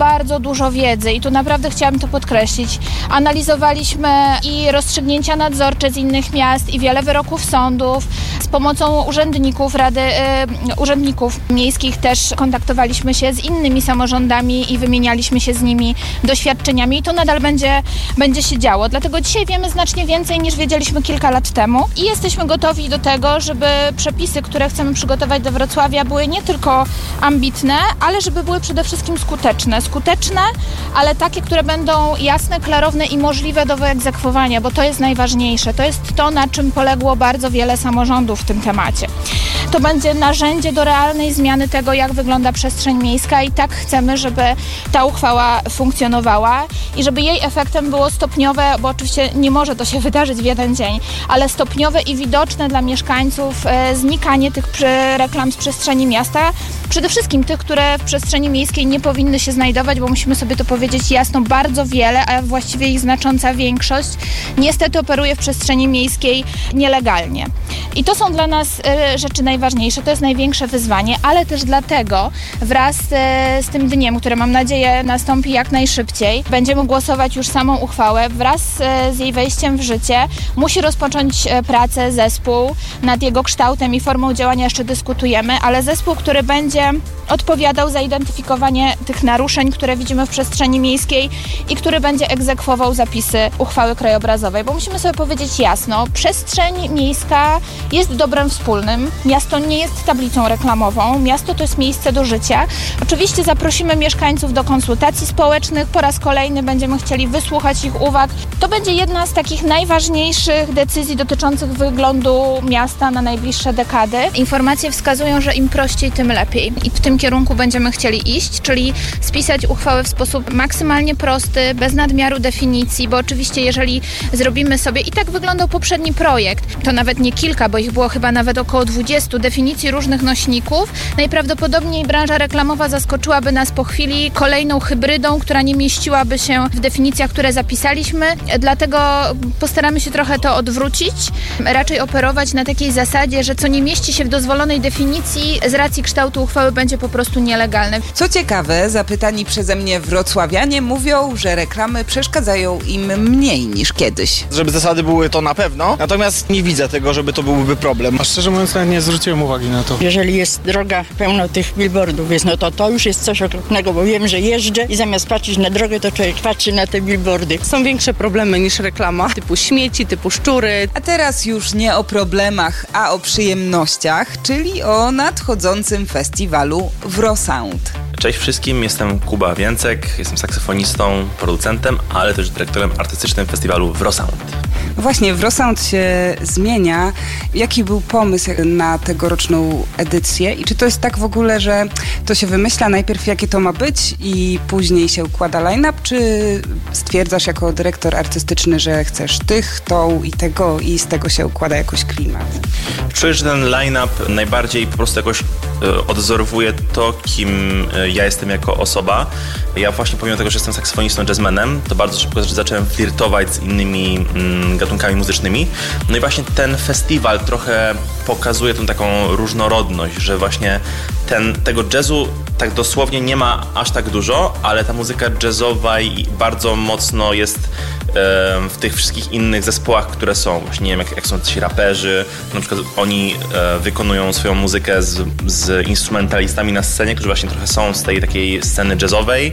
bardzo dużo wiedzy i tu naprawdę chciałabym to podkreślić. Analizowaliśmy i rozstrzygnięcia nadzorcze z innych miast i wiele wyroków sądów. Z pomocą urzędników Rady, y, urzędników miejskich też kontaktowaliśmy się z innymi samorządami i wymienialiśmy się z nimi doświadczeniami i to nadal będzie, będzie się działo. Dlatego dzisiaj wiemy znacznie więcej niż wiedzieliśmy kilka lat temu i jesteśmy gotowi do tego, żeby przepisy, które chcemy przygotować do Wrocławia, były nie tylko ambitne, ale żeby były przede wszystkim skuteczne. Skuteczne, ale takie, które będą jasne, klarowne i możliwe do wyegzekwowania, bo to jest najważniejsze. To jest to, na czym poległo bardzo wiele samorządów w tym temacie. To będzie narzędzie do realnej zmiany tego, jak wygląda przestrzeń miejska i tak chcemy, żeby ta uchwała funkcjonowała i żeby jej efektem było stopniowe, bo oczywiście nie może to się wydarzyć w jeden dzień, ale stopniowe i widoczne dla mieszkańców e, znikanie tych reklam z przestrzeni miasta, przede wszystkim tych, które w przestrzeni miejskiej nie powinny się znajdować, bo musimy sobie to powiedzieć jasno, bardzo wiele, a właściwie ich znacząca większość niestety operuje w przestrzeni miejskiej nielegalnie. I to są dla nas e, rzeczy najważniejsze, to jest największe wyzwanie, ale też dlatego wraz e, z tym dniem, który mam nadzieję nastąpi jak najszybciej, będziemy głosować już samą uchwałę, wraz e, z jej wejściem w życie musi rozpocząć e, pracę zespół nad jego kształtem i formą działania jeszcze dyskutujemy, ale zespół, który będzie odpowiadał za identyfikowanie tych naruszeń, które widzimy w przestrzeni miejskiej i który będzie egzekwował zapisy uchwały krajobrazowej, bo musimy sobie powiedzieć jasno, przestrzeń miejska jest dobrem wspólnym, miasto nie jest tablicą reklamową, miasto to jest miejsce do życia. Oczywiście zaprosimy mieszkańców do konsultacji społecznych, po raz kolejny będziemy chcieli wysłuchać ich uwag. To będzie jedna z takich najważniejszych decyzji dotyczących wyglądu miasta na najbliższe dekady. Informacje wskazują, że im prościej, tym lepiej i w tym kierunku będziemy chcieli iść, czyli spisać uchwałę w sposób maksymalnie prosty, bez nadmiaru definicji, bo oczywiście jeżeli zrobimy sobie, i tak wyglądał poprzedni projekt, to nawet nie kilka, bo ich było chyba nawet około dwudziestu definicji różnych nośników, najprawdopodobniej branża reklamowa zaskoczyłaby nas po chwili kolejną hybrydą, która nie mieściłaby się w definicjach, które zapisaliśmy, dlatego postaramy się trochę to odwrócić, raczej operować na takiej zasadzie, że co nie mieści się w dozwolonej definicji, z racji kształtu uchwały będzie po prostu nielegalne. Co ciekawe, zapytani przeze mnie wrocławianie mówią, że reklamy przeszkadzają im mniej niż kiedyś. Żeby zasady były, to na pewno, natomiast nie widzę tego, żeby to byłby problem. A szczerze mówiąc, nawet nie zwróciłem uwagi na to. Jeżeli jest droga pełno tych billboardów, jest, no to to już jest coś okropnego, bo wiem, że jeżdżę i zamiast patrzeć na drogę, to człowiek patrzy na te billboardy. Są większe problemy niż reklama, typu śmieci, typu szczury. A teraz już nie o problemach, a o przyjemnościach, czyli o nadchodzącym festiwalu Wrosound. Cześć wszystkim, jestem Kuba Więcek, jestem saksofonistą, producentem, ale też dyrektorem artystycznym festiwalu Wrosound. Właśnie, Wrosound się zmienia. Jaki był pomysł na tegoroczną edycję i czy to jest tak w ogóle, że to się wymyśla najpierw, jakie to ma być i później się układa line-up, czy stwierdzasz jako dyrektor artystyczny, że chcesz tych, tą i tego i z tego się układa jakoś klimat? Czuję, że ten line-up najbardziej po prostu jakoś y, odwzorowuje to, kim y, ja jestem jako osoba. Ja właśnie pomimo tego, że jestem saksofonistą, jazzmenem, to bardzo szybko zacząłem flirtować z innymi mm, gatunkami muzycznymi. No i właśnie ten festiwal trochę pokazuje tą taką różnorodność, że właśnie ten, tego jazzu tak dosłownie nie ma aż tak dużo, ale ta muzyka jazzowa i bardzo mocno jest e, w tych wszystkich innych zespołach, które są. Właśnie nie wiem, jak, jak są ci raperzy, na przykład oni e, wykonują swoją muzykę z, z instrumentalistami na scenie, którzy właśnie trochę są z tej takiej sceny jazzowej.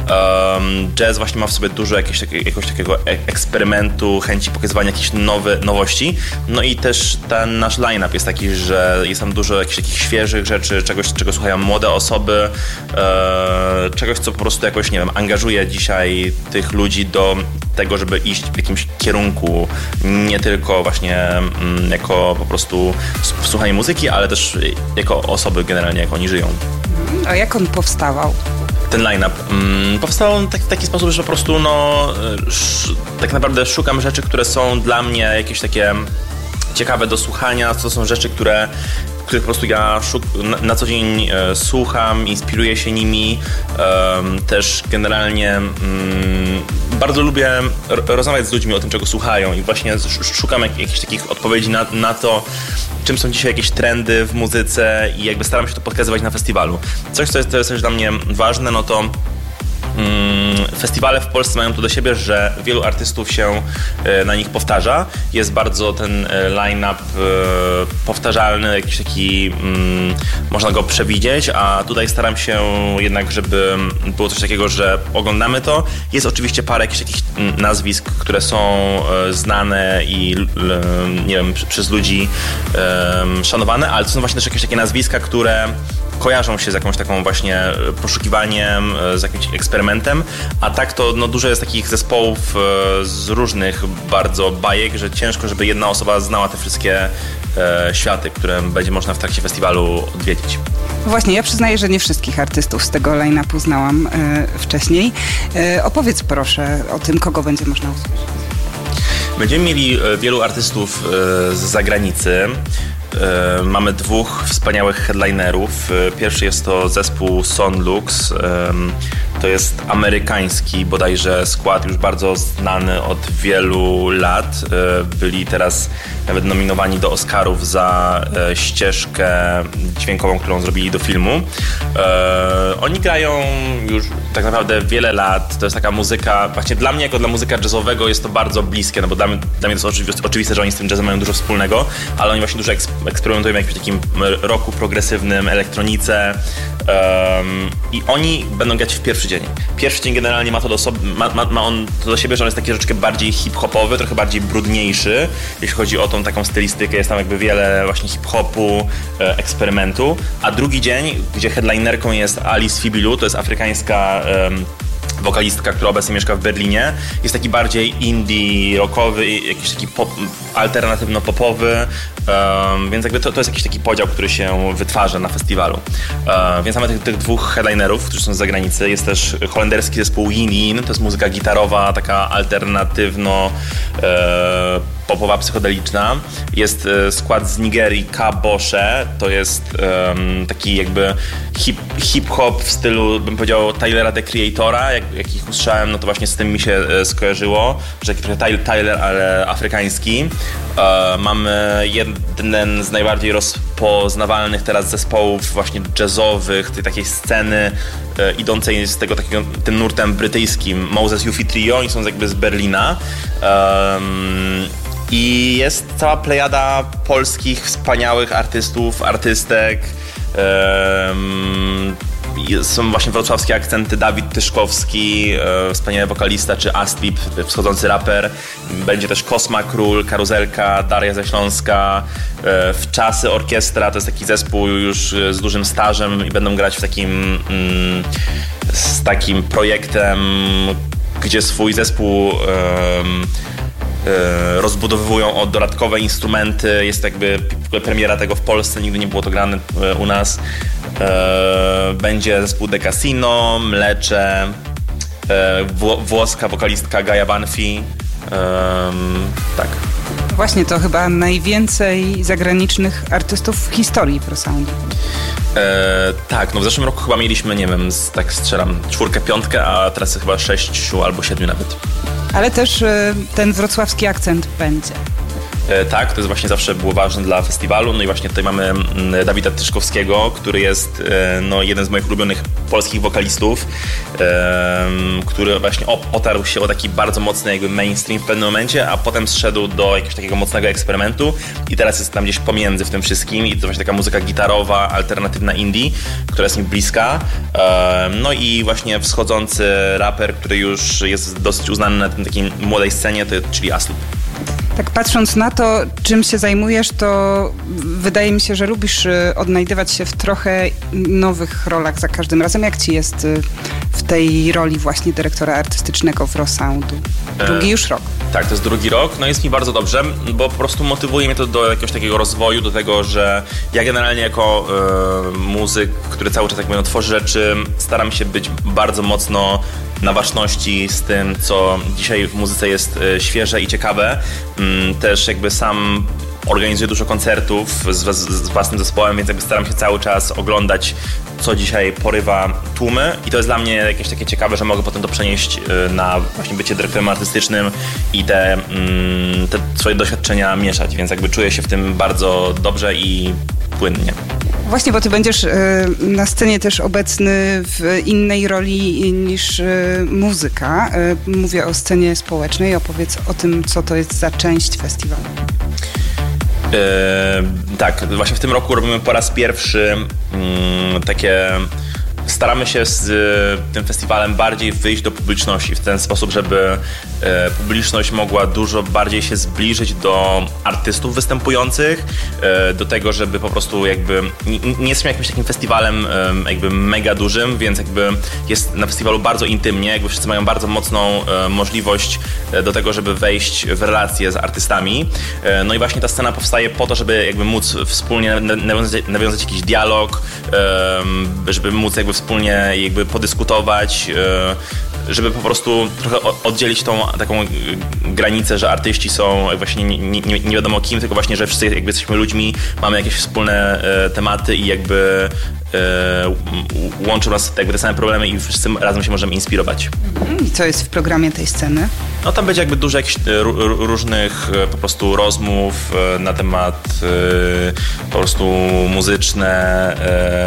E, jazz właśnie ma w sobie dużo jakiegoś, jakiegoś takiego eksperymentu, chęci pokazywania jakichś nowy, nowości. No i też ten nasz line-up jest taki, że jest tam dużo jakichś takich świeżych rzeczy, czegoś, czego słuchają młode osoby, e, czegoś, co po prostu jakoś, nie wiem, angażuje dzisiaj tych ludzi do tego, żeby iść w jakimś kierunku, nie tylko właśnie mm, jako po prostu słuchanie muzyki, ale też jako osoby generalnie, jak oni żyją. A jak on powstawał? Ten line-up mm, powstał tak, w taki sposób, że po prostu no, sz, tak naprawdę szukam rzeczy, które są dla mnie jakieś takie ciekawe do słuchania, to są rzeczy, które których po prostu ja szuk- na, na co dzień e, słucham, inspiruję się nimi. E, też generalnie mm, bardzo lubię r- rozmawiać z ludźmi o tym, czego słuchają i właśnie sz- szukam jak, jakichś takich odpowiedzi na, na to, czym są dzisiaj jakieś trendy w muzyce i jakby staram się to pokazywać na festiwalu. Coś, co jest, to jest też dla mnie ważne, no to Festiwale w Polsce mają to do siebie, że wielu artystów się na nich powtarza. Jest bardzo ten line-up powtarzalny, jakiś taki, można go przewidzieć, a tutaj staram się jednak, żeby było coś takiego, że oglądamy to. Jest oczywiście parę jakichś takich nazwisk, które są znane i nie wiem, przez ludzi szanowane, ale to są właśnie też jakieś takie nazwiska, które kojarzą się z jakąś taką właśnie poszukiwaniem, z jakimś eksperymentem, a tak to no, dużo jest takich zespołów z różnych bardzo bajek, że ciężko, żeby jedna osoba znała te wszystkie e, światy, które będzie można w trakcie festiwalu odwiedzić. Właśnie, ja przyznaję, że nie wszystkich artystów z tego line-upu znałam e, wcześniej. E, opowiedz proszę o tym, kogo będzie można usłyszeć. Będziemy mieli wielu artystów z zagranicy. Mamy dwóch wspaniałych headlinerów. Pierwszy jest to zespół Sonlux. To jest amerykański bodajże skład, już bardzo znany od wielu lat. Byli teraz nawet nominowani do Oscarów za ścieżkę dźwiękową, którą zrobili do filmu. Oni grają już tak naprawdę wiele lat. To jest taka muzyka, właśnie dla mnie jako dla muzyka jazzowego jest to bardzo bliskie, no bo dla mnie, dla mnie to jest oczywiste, oczywiste, że oni z tym jazzem mają dużo wspólnego, ale oni właśnie dużo eksperymentują w jakimś takim rocku progresywnym, elektronice um, i oni będą grać w pierwszy dzień. Pierwszy dzień generalnie ma to do, sobie, ma, ma, ma on to do siebie, że on jest taki troszeczkę bardziej hip-hopowy, trochę bardziej brudniejszy, jeśli chodzi o tą taką stylistykę, jest tam jakby wiele właśnie hip-hopu, e, eksperymentu, a drugi dzień, gdzie headlinerką jest Alice Fibilu, to jest afrykańska e, wokalistka, która obecnie mieszka w Berlinie, jest taki bardziej indie, rockowy, jakiś taki pop, alternatywno-popowy, um, więc jakby to, to jest jakiś taki podział, który się wytwarza na festiwalu. Um, więc mamy tych, tych dwóch headlinerów, którzy są z zagranicy. Jest też holenderski zespół Yin Yin, to jest muzyka gitarowa, taka alternatywno e, popowa, psychodeliczna. Jest e, skład z Nigerii Kabosze, to jest e, taki jakby hip, hip-hop w stylu, bym powiedział, Tylera, The Creatora. Jak, jak ich usłyszałem, no to właśnie z tym mi się e, skojarzyło, że taki trochę Tyler, ale afrykański. E, mamy jeden z najbardziej rozpoznawalnych teraz zespołów właśnie jazzowych, tej takiej sceny e, idącej z tego takiego, tym nurtem brytyjskim, Moses Yufi Trio, oni są jakby z Berlina. E, I jest cała plejada polskich wspaniałych artystów, artystek. Um, są właśnie wrocławskie akcenty, Dawid Tyszkowski, e, wspaniały wokalista, czy Aslip, wschodzący raper. Będzie też Kosma Król, Karuzelka, Daria ze Śląska, e, Wczasy Orkiestra, to jest taki zespół już z dużym stażem i będą grać w takim mm, z takim projektem, gdzie swój zespół e, rozbudowują o dodatkowe instrumenty. Jest jakby premiera tego w Polsce, nigdy nie było to grane u nas. Będzie zespół De Casino, Mlecze, włoska wokalistka Gaia Banfi. Tak. Właśnie, to chyba najwięcej zagranicznych artystów w historii ProSoundu. E, tak, no w zeszłym roku chyba mieliśmy, nie wiem, z, tak strzelam, czwórkę, piątkę, a teraz chyba sześciu albo siedmiu nawet. Ale też y, ten wrocławski akcent będzie. E, tak, to jest właśnie zawsze było ważne dla festiwalu. No i właśnie tutaj mamy m, Dawida Tyszkowskiego, który jest e, no, jeden z moich ulubionych polskich wokalistów, e, który właśnie op- otarł się o taki bardzo mocny jakby mainstream w pewnym momencie, a potem zszedł do jakiegoś takiego mocnego eksperymentu i teraz jest tam gdzieś pomiędzy w tym wszystkim i to właśnie taka muzyka gitarowa, alternatywna indie, która jest mi bliska. E, no i właśnie wschodzący raper, który już jest dosyć uznany na tym takiej młodej scenie, to, czyli Aslip. Tak patrząc na to, czym się zajmujesz, to wydaje mi się, że lubisz odnajdywać się w trochę nowych rolach za każdym razem. Jak ci jest w tej roli właśnie dyrektora artystycznego ProSoundu? Drugi już rok. E, tak, to jest drugi rok. No jest mi bardzo dobrze, bo po prostu motywuje mnie to do jakiegoś takiego rozwoju, do tego, że ja generalnie jako e, muzyk, który cały czas jakby no, tworzy rzeczy, staram się być bardzo mocno na baczności z tym, co dzisiaj w muzyce jest e, świeże i ciekawe. Mm, też jakby sam organizuję dużo koncertów z, z, z własnym zespołem, więc jakby staram się cały czas oglądać, co dzisiaj porywa tłumy i to jest dla mnie jakieś takie ciekawe, że mogę potem to przenieść na właśnie bycie dyrektorem artystycznym i te, mm, te swoje doświadczenia mieszać, więc jakby czuję się w tym bardzo dobrze i płynnie. Właśnie, bo ty będziesz y, na scenie też obecny w innej roli niż y, muzyka. Y, mówię o scenie społecznej. Opowiedz o tym, co to jest za część festiwalu. Yy, tak, właśnie w tym roku robimy po raz pierwszy yy, takie... Staramy się z y, tym festiwalem bardziej wyjść do publiczności w ten sposób, żeby y, publiczność mogła dużo bardziej się zbliżyć do artystów występujących, y, do tego, żeby po prostu jakby nie, nie jesteśmy jakimś takim festiwalem y, jakby mega dużym, więc jakby jest na festiwalu bardzo intymnie, jakby wszyscy mają bardzo mocną y, możliwość y, do tego, żeby wejść w relacje z artystami. Y, no i właśnie ta scena powstaje po to, żeby jakby móc wspólnie nawiązać, nawiązać jakiś dialog, y, żeby móc jakby wspólnie jakby podyskutować, żeby po prostu trochę oddzielić tą taką granicę, że artyści są właśnie nie, nie, nie wiadomo kim, tylko właśnie, że wszyscy jakby jesteśmy ludźmi, mamy jakieś wspólne tematy i jakby łączą nas jakby te same problemy i wszyscy razem się możemy inspirować. I co jest w programie tej sceny? No tam będzie jakby dużo jakichś różnych po prostu rozmów na temat po prostu muzyczne,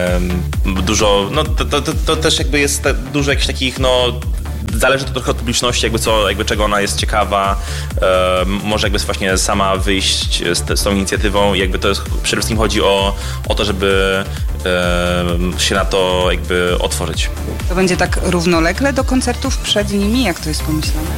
dużo, no to, to, to też jakby jest dużo jakichś takich, no zależy to trochę od publiczności, jakby co, jakby czego ona jest ciekawa, e, może jakby właśnie sama wyjść z, z tą inicjatywą i jakby to jest, przede wszystkim chodzi o, o to, żeby e, się na to jakby otworzyć. To będzie tak równolegle do koncertów przed nimi? Jak to jest pomyślane?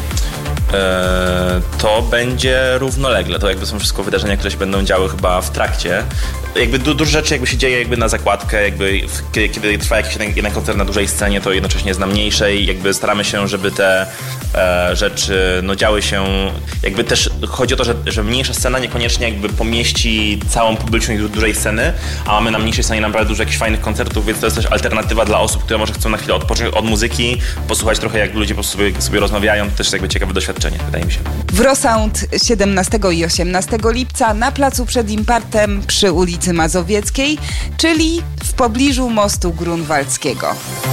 E, to będzie równolegle, to jakby są wszystko wydarzenia, które się będą działy chyba w trakcie. Jakby du- dużo rzeczy jakby się dzieje jakby na zakładkę, jakby w, kiedy, kiedy trwa jakiś jeden, jeden koncert na dużej scenie, to jednocześnie jest na mniejszej, jakby staramy się, żeby te e, rzeczy no działy się, jakby też chodzi o to, że, że mniejsza scena niekoniecznie jakby pomieści całą publiczność do dużej sceny, a mamy na mniejszej scenie naprawdę dużo jakichś fajnych koncertów, więc to jest też alternatywa dla osób, które może chcą na chwilę odpocząć od muzyki, posłuchać trochę jak ludzie po prostu sobie, sobie rozmawiają, to też jakby ciekawe doświadczenie, wydaje mi się. Wrosound siedemnastego i osiemnastego lipca na placu przed Impartem przy ulicy Mazowieckiej, czyli w pobliżu mostu grunwaldzkiego.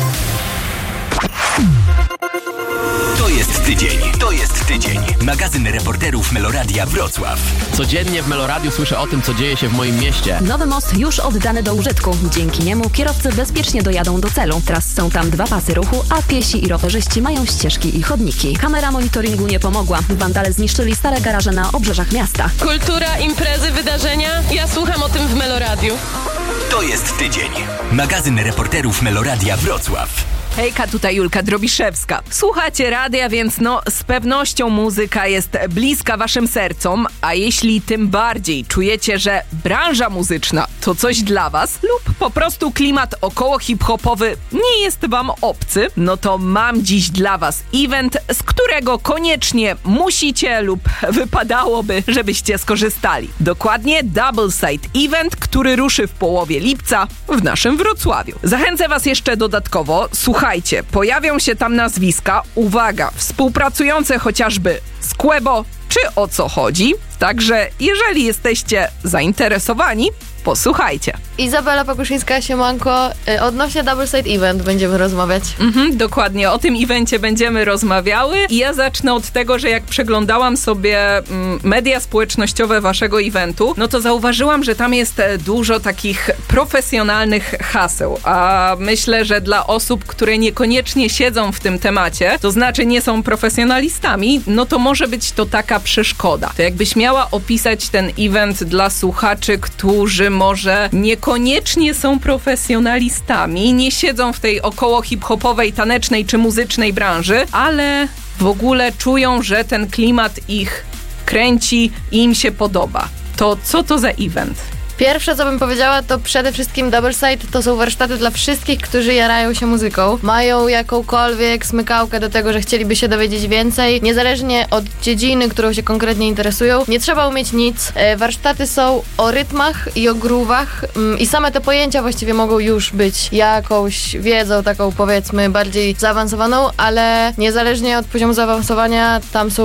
To jest tydzień, to jest tydzień. Magazyn reporterów Meloradia Wrocław. Codziennie w Meloradiu słyszę o tym, co dzieje się w moim mieście. Nowy most już oddany do użytku. Dzięki niemu kierowcy bezpiecznie dojadą do celu. Teraz są tam dwa pasy ruchu, a piesi i rowerzyści mają ścieżki i chodniki. Kamera monitoringu nie pomogła. Wandale zniszczyli stare garaże na obrzeżach miasta. Kultura, imprezy, wydarzenia. Ja słucham o tym w Meloradiu. To jest tydzień. Magazyn reporterów Meloradia Wrocław. Hejka, tutaj Julka Drobiszewska. Słuchacie radia, więc no z pewnością muzyka jest bliska waszym sercom, a jeśli tym bardziej czujecie, że branża muzyczna to coś dla was lub po prostu klimat około hip-hopowy nie jest wam obcy, no to mam dziś dla was event, z którego koniecznie musicie lub wypadałoby, żebyście skorzystali. Dokładnie Double Side Event, który ruszy w połowie lipca w naszym Wrocławiu. Zachęcę was jeszcze dodatkowo, słuchajcie, Słuchajcie, pojawią się tam nazwiska, uwaga, współpracujące chociażby z Quebo, czy o co chodzi. Także jeżeli jesteście zainteresowani, posłuchajcie. Izabela Pakuszyńska, siemanko. Odnośnie Double Side Event będziemy rozmawiać. Mhm, dokładnie, o tym evencie będziemy rozmawiały i ja zacznę od tego, że jak przeglądałam sobie mm, media społecznościowe waszego eventu, no to zauważyłam, że tam jest dużo takich profesjonalnych haseł, a myślę, że dla osób, które niekoniecznie siedzą w tym temacie, to znaczy nie są profesjonalistami, no to może być to taka przeszkoda. To jakbyś miała opisać ten event dla słuchaczy, którzy może niekoniecznie są profesjonalistami, nie siedzą w tej około hip-hopowej, tanecznej czy muzycznej branży, ale w ogóle czują, że ten klimat ich kręci i im się podoba. To co to za event? Pierwsze, co bym powiedziała, to przede wszystkim Double Side to są warsztaty dla wszystkich, którzy jarają się muzyką. Mają jakąkolwiek smykałkę do tego, że chcieliby się dowiedzieć więcej, niezależnie od dziedziny, którą się konkretnie interesują. Nie trzeba umieć nic. Warsztaty są o rytmach i o groovach i same te pojęcia właściwie mogą już być jakąś wiedzą taką, powiedzmy, bardziej zaawansowaną, ale niezależnie od poziomu zaawansowania tam są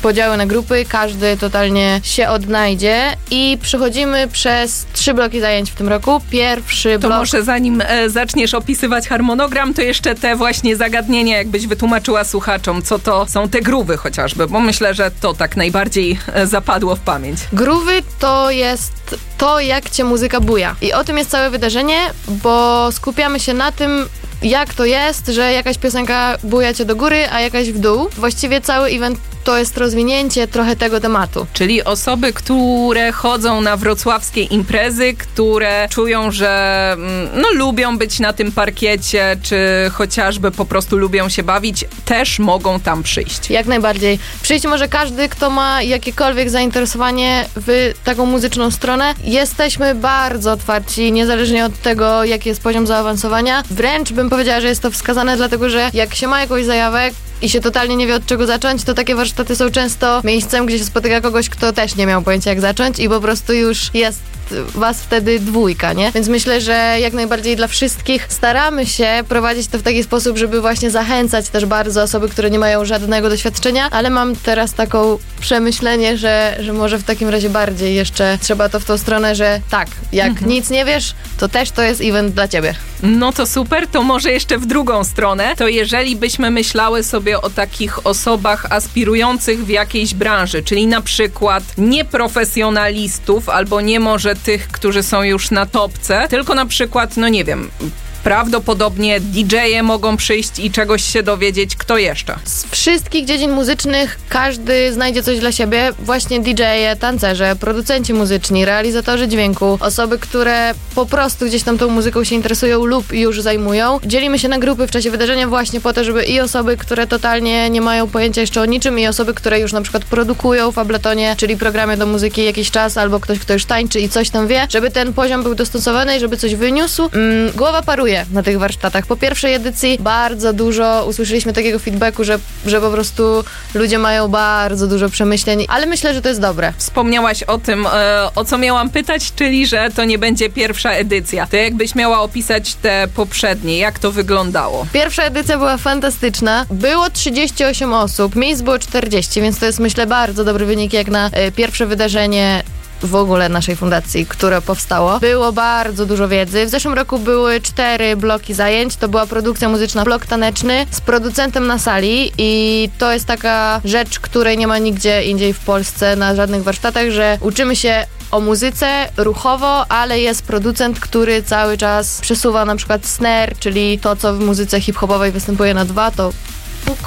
podziały na grupy, każdy totalnie się odnajdzie i przechodzimy przez trzy bloki zajęć w tym roku. Pierwszy to blok... To może zanim e, zaczniesz opisywać harmonogram, to jeszcze te właśnie zagadnienia, jakbyś wytłumaczyła słuchaczom, co to są te groove'y chociażby, bo myślę, że to tak najbardziej e, zapadło w pamięć. Groove'y to jest to, jak cię muzyka buja. I o tym jest całe wydarzenie, bo skupiamy się na tym, jak to jest, że jakaś piosenka buja cię do góry, a jakaś w dół. Właściwie cały event to jest rozwinięcie trochę tego tematu. Czyli osoby, które chodzą na wrocławskie imprezy, które czują, że no, lubią być na tym parkiecie, czy chociażby po prostu lubią się bawić, też mogą tam przyjść. Jak najbardziej. Przyjść może każdy, kto ma jakiekolwiek zainteresowanie w taką muzyczną stronę. Jesteśmy bardzo otwarci, niezależnie od tego, jaki jest poziom zaawansowania. Wręcz bym powiedziała, że jest to wskazane, dlatego że jak się ma jakąś zajawę i się totalnie nie wie, od czego zacząć, to takie warsztaty są często miejscem, gdzie się spotyka kogoś, kto też nie miał pojęcia, jak zacząć i po prostu już jest was wtedy dwójka, nie? Więc myślę, że jak najbardziej dla wszystkich staramy się prowadzić to w taki sposób, żeby właśnie zachęcać też bardzo osoby, które nie mają żadnego doświadczenia, ale mam teraz taką przemyślenie, że, że może w takim razie bardziej jeszcze trzeba to w tą stronę, że tak, jak mhm. nic nie wiesz, to też to jest event dla ciebie. No to super, to może jeszcze w drugą stronę, to jeżeli byśmy myślały sobie o takich osobach aspirujących w jakiejś branży, czyli na przykład nieprofesjonalistów albo nie może tych, którzy są już na topce, tylko na przykład, no nie wiem, prawdopodobnie didżeje mogą przyjść i czegoś się dowiedzieć. Kto jeszcze? Z wszystkich dziedzin muzycznych każdy znajdzie coś dla siebie. Właśnie didżeje, tancerze, producenci muzyczni, realizatorzy dźwięku, osoby, które po prostu gdzieś tam tą muzyką się interesują lub już zajmują. Dzielimy się na grupy w czasie wydarzenia właśnie po to, żeby i osoby, które totalnie nie mają pojęcia jeszcze o niczym, i osoby, które już na przykład produkują w Abletonie, czyli programie do muzyki jakiś czas, albo ktoś, kto już tańczy i coś tam wie, żeby ten poziom był dostosowany i żeby coś wyniósł. Mm, głowa paruje na tych warsztatach. Po pierwszej edycji bardzo dużo usłyszeliśmy takiego feedbacku, że, że po prostu ludzie mają bardzo dużo przemyśleń, ale myślę, że to jest dobre. Wspomniałaś o tym, e, o co miałam pytać, czyli że to nie będzie pierwsza edycja. To jakbyś miała opisać te poprzednie, jak to wyglądało? Pierwsza edycja była fantastyczna. Było trzydzieści osiem osób, miejsc było czterdzieści, więc to jest, myślę, bardzo dobry wynik jak na e, pierwsze wydarzenie w ogóle naszej fundacji, które powstało. Było bardzo dużo wiedzy. W zeszłym roku były cztery bloki zajęć. To była produkcja muzyczna, blok taneczny z producentem na sali i to jest taka rzecz, której nie ma nigdzie indziej w Polsce na żadnych warsztatach, że uczymy się o muzyce ruchowo, ale jest producent, który cały czas przesuwa na przykład snare, czyli to, co w muzyce hip-hopowej występuje na dwa, to puk.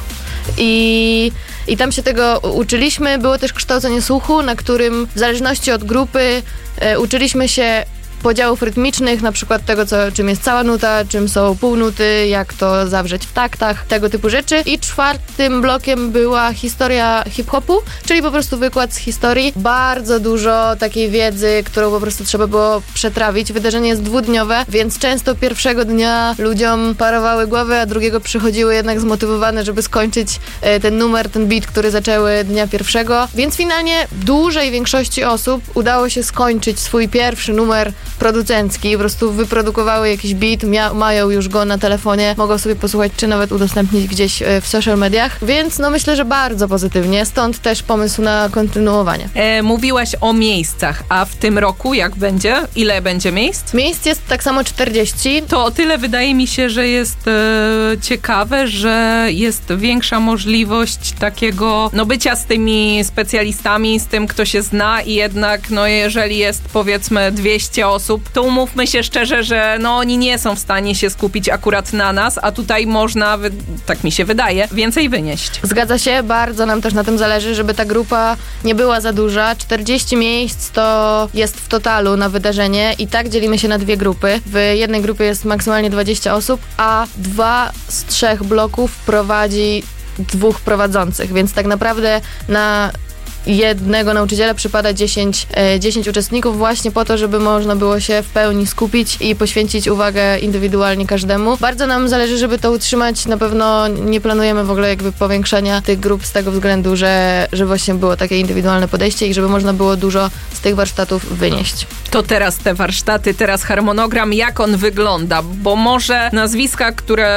I I tam się tego uczyliśmy. Było też kształcenie słuchu, na którym w zależności od grupy e, uczyliśmy się podziałów rytmicznych, na przykład tego, co, czym jest cała nuta, czym są półnuty, jak to zawrzeć w taktach, tego typu rzeczy. I czwartym blokiem była historia hip-hopu, czyli po prostu wykład z historii. Bardzo dużo takiej wiedzy, którą po prostu trzeba było przetrawić. Wydarzenie jest dwudniowe, więc często pierwszego dnia ludziom parowały głowy, a drugiego przychodziły jednak zmotywowane, żeby skończyć e, ten numer, ten beat, który zaczęły dnia pierwszego. Więc finalnie dużej większości osób udało się skończyć swój pierwszy numer producencki, po prostu wyprodukowały jakiś beat, mia- mają już go na telefonie, mogą sobie posłuchać, czy nawet udostępnić gdzieś w social mediach, więc no myślę, że bardzo pozytywnie, stąd też pomysł na kontynuowanie. E, mówiłaś o miejscach, a w tym roku jak będzie? Ile będzie miejsc? Miejsc jest tak samo czterdzieści. To o tyle wydaje mi się, że jest e, ciekawe, że jest większa możliwość takiego, no bycia z tymi specjalistami, z tym, kto się zna i jednak, no jeżeli jest powiedzmy dwieście osób, to umówmy się szczerze, że no oni nie są w stanie się skupić akurat na nas, a tutaj można, wy- tak mi się wydaje, więcej wynieść. Zgadza się, bardzo nam też na tym zależy, żeby ta grupa nie była za duża. czterdzieści miejsc to jest w totalu na wydarzenie i tak dzielimy się na dwie grupy. W jednej grupie jest maksymalnie dwadzieścia osób, a dwa z trzech bloków prowadzi dwóch prowadzących, więc tak naprawdę na jednego nauczyciela przypada dziesięć, dziesięć uczestników właśnie po to, żeby można było się w pełni skupić i poświęcić uwagę indywidualnie każdemu. Bardzo nam zależy, żeby to utrzymać. Na pewno nie planujemy w ogóle jakby powiększania tych grup z tego względu, że, że właśnie było takie indywidualne podejście i żeby można było dużo z tych warsztatów wynieść. To teraz te warsztaty, teraz harmonogram, jak on wygląda? Bo może nazwiska, które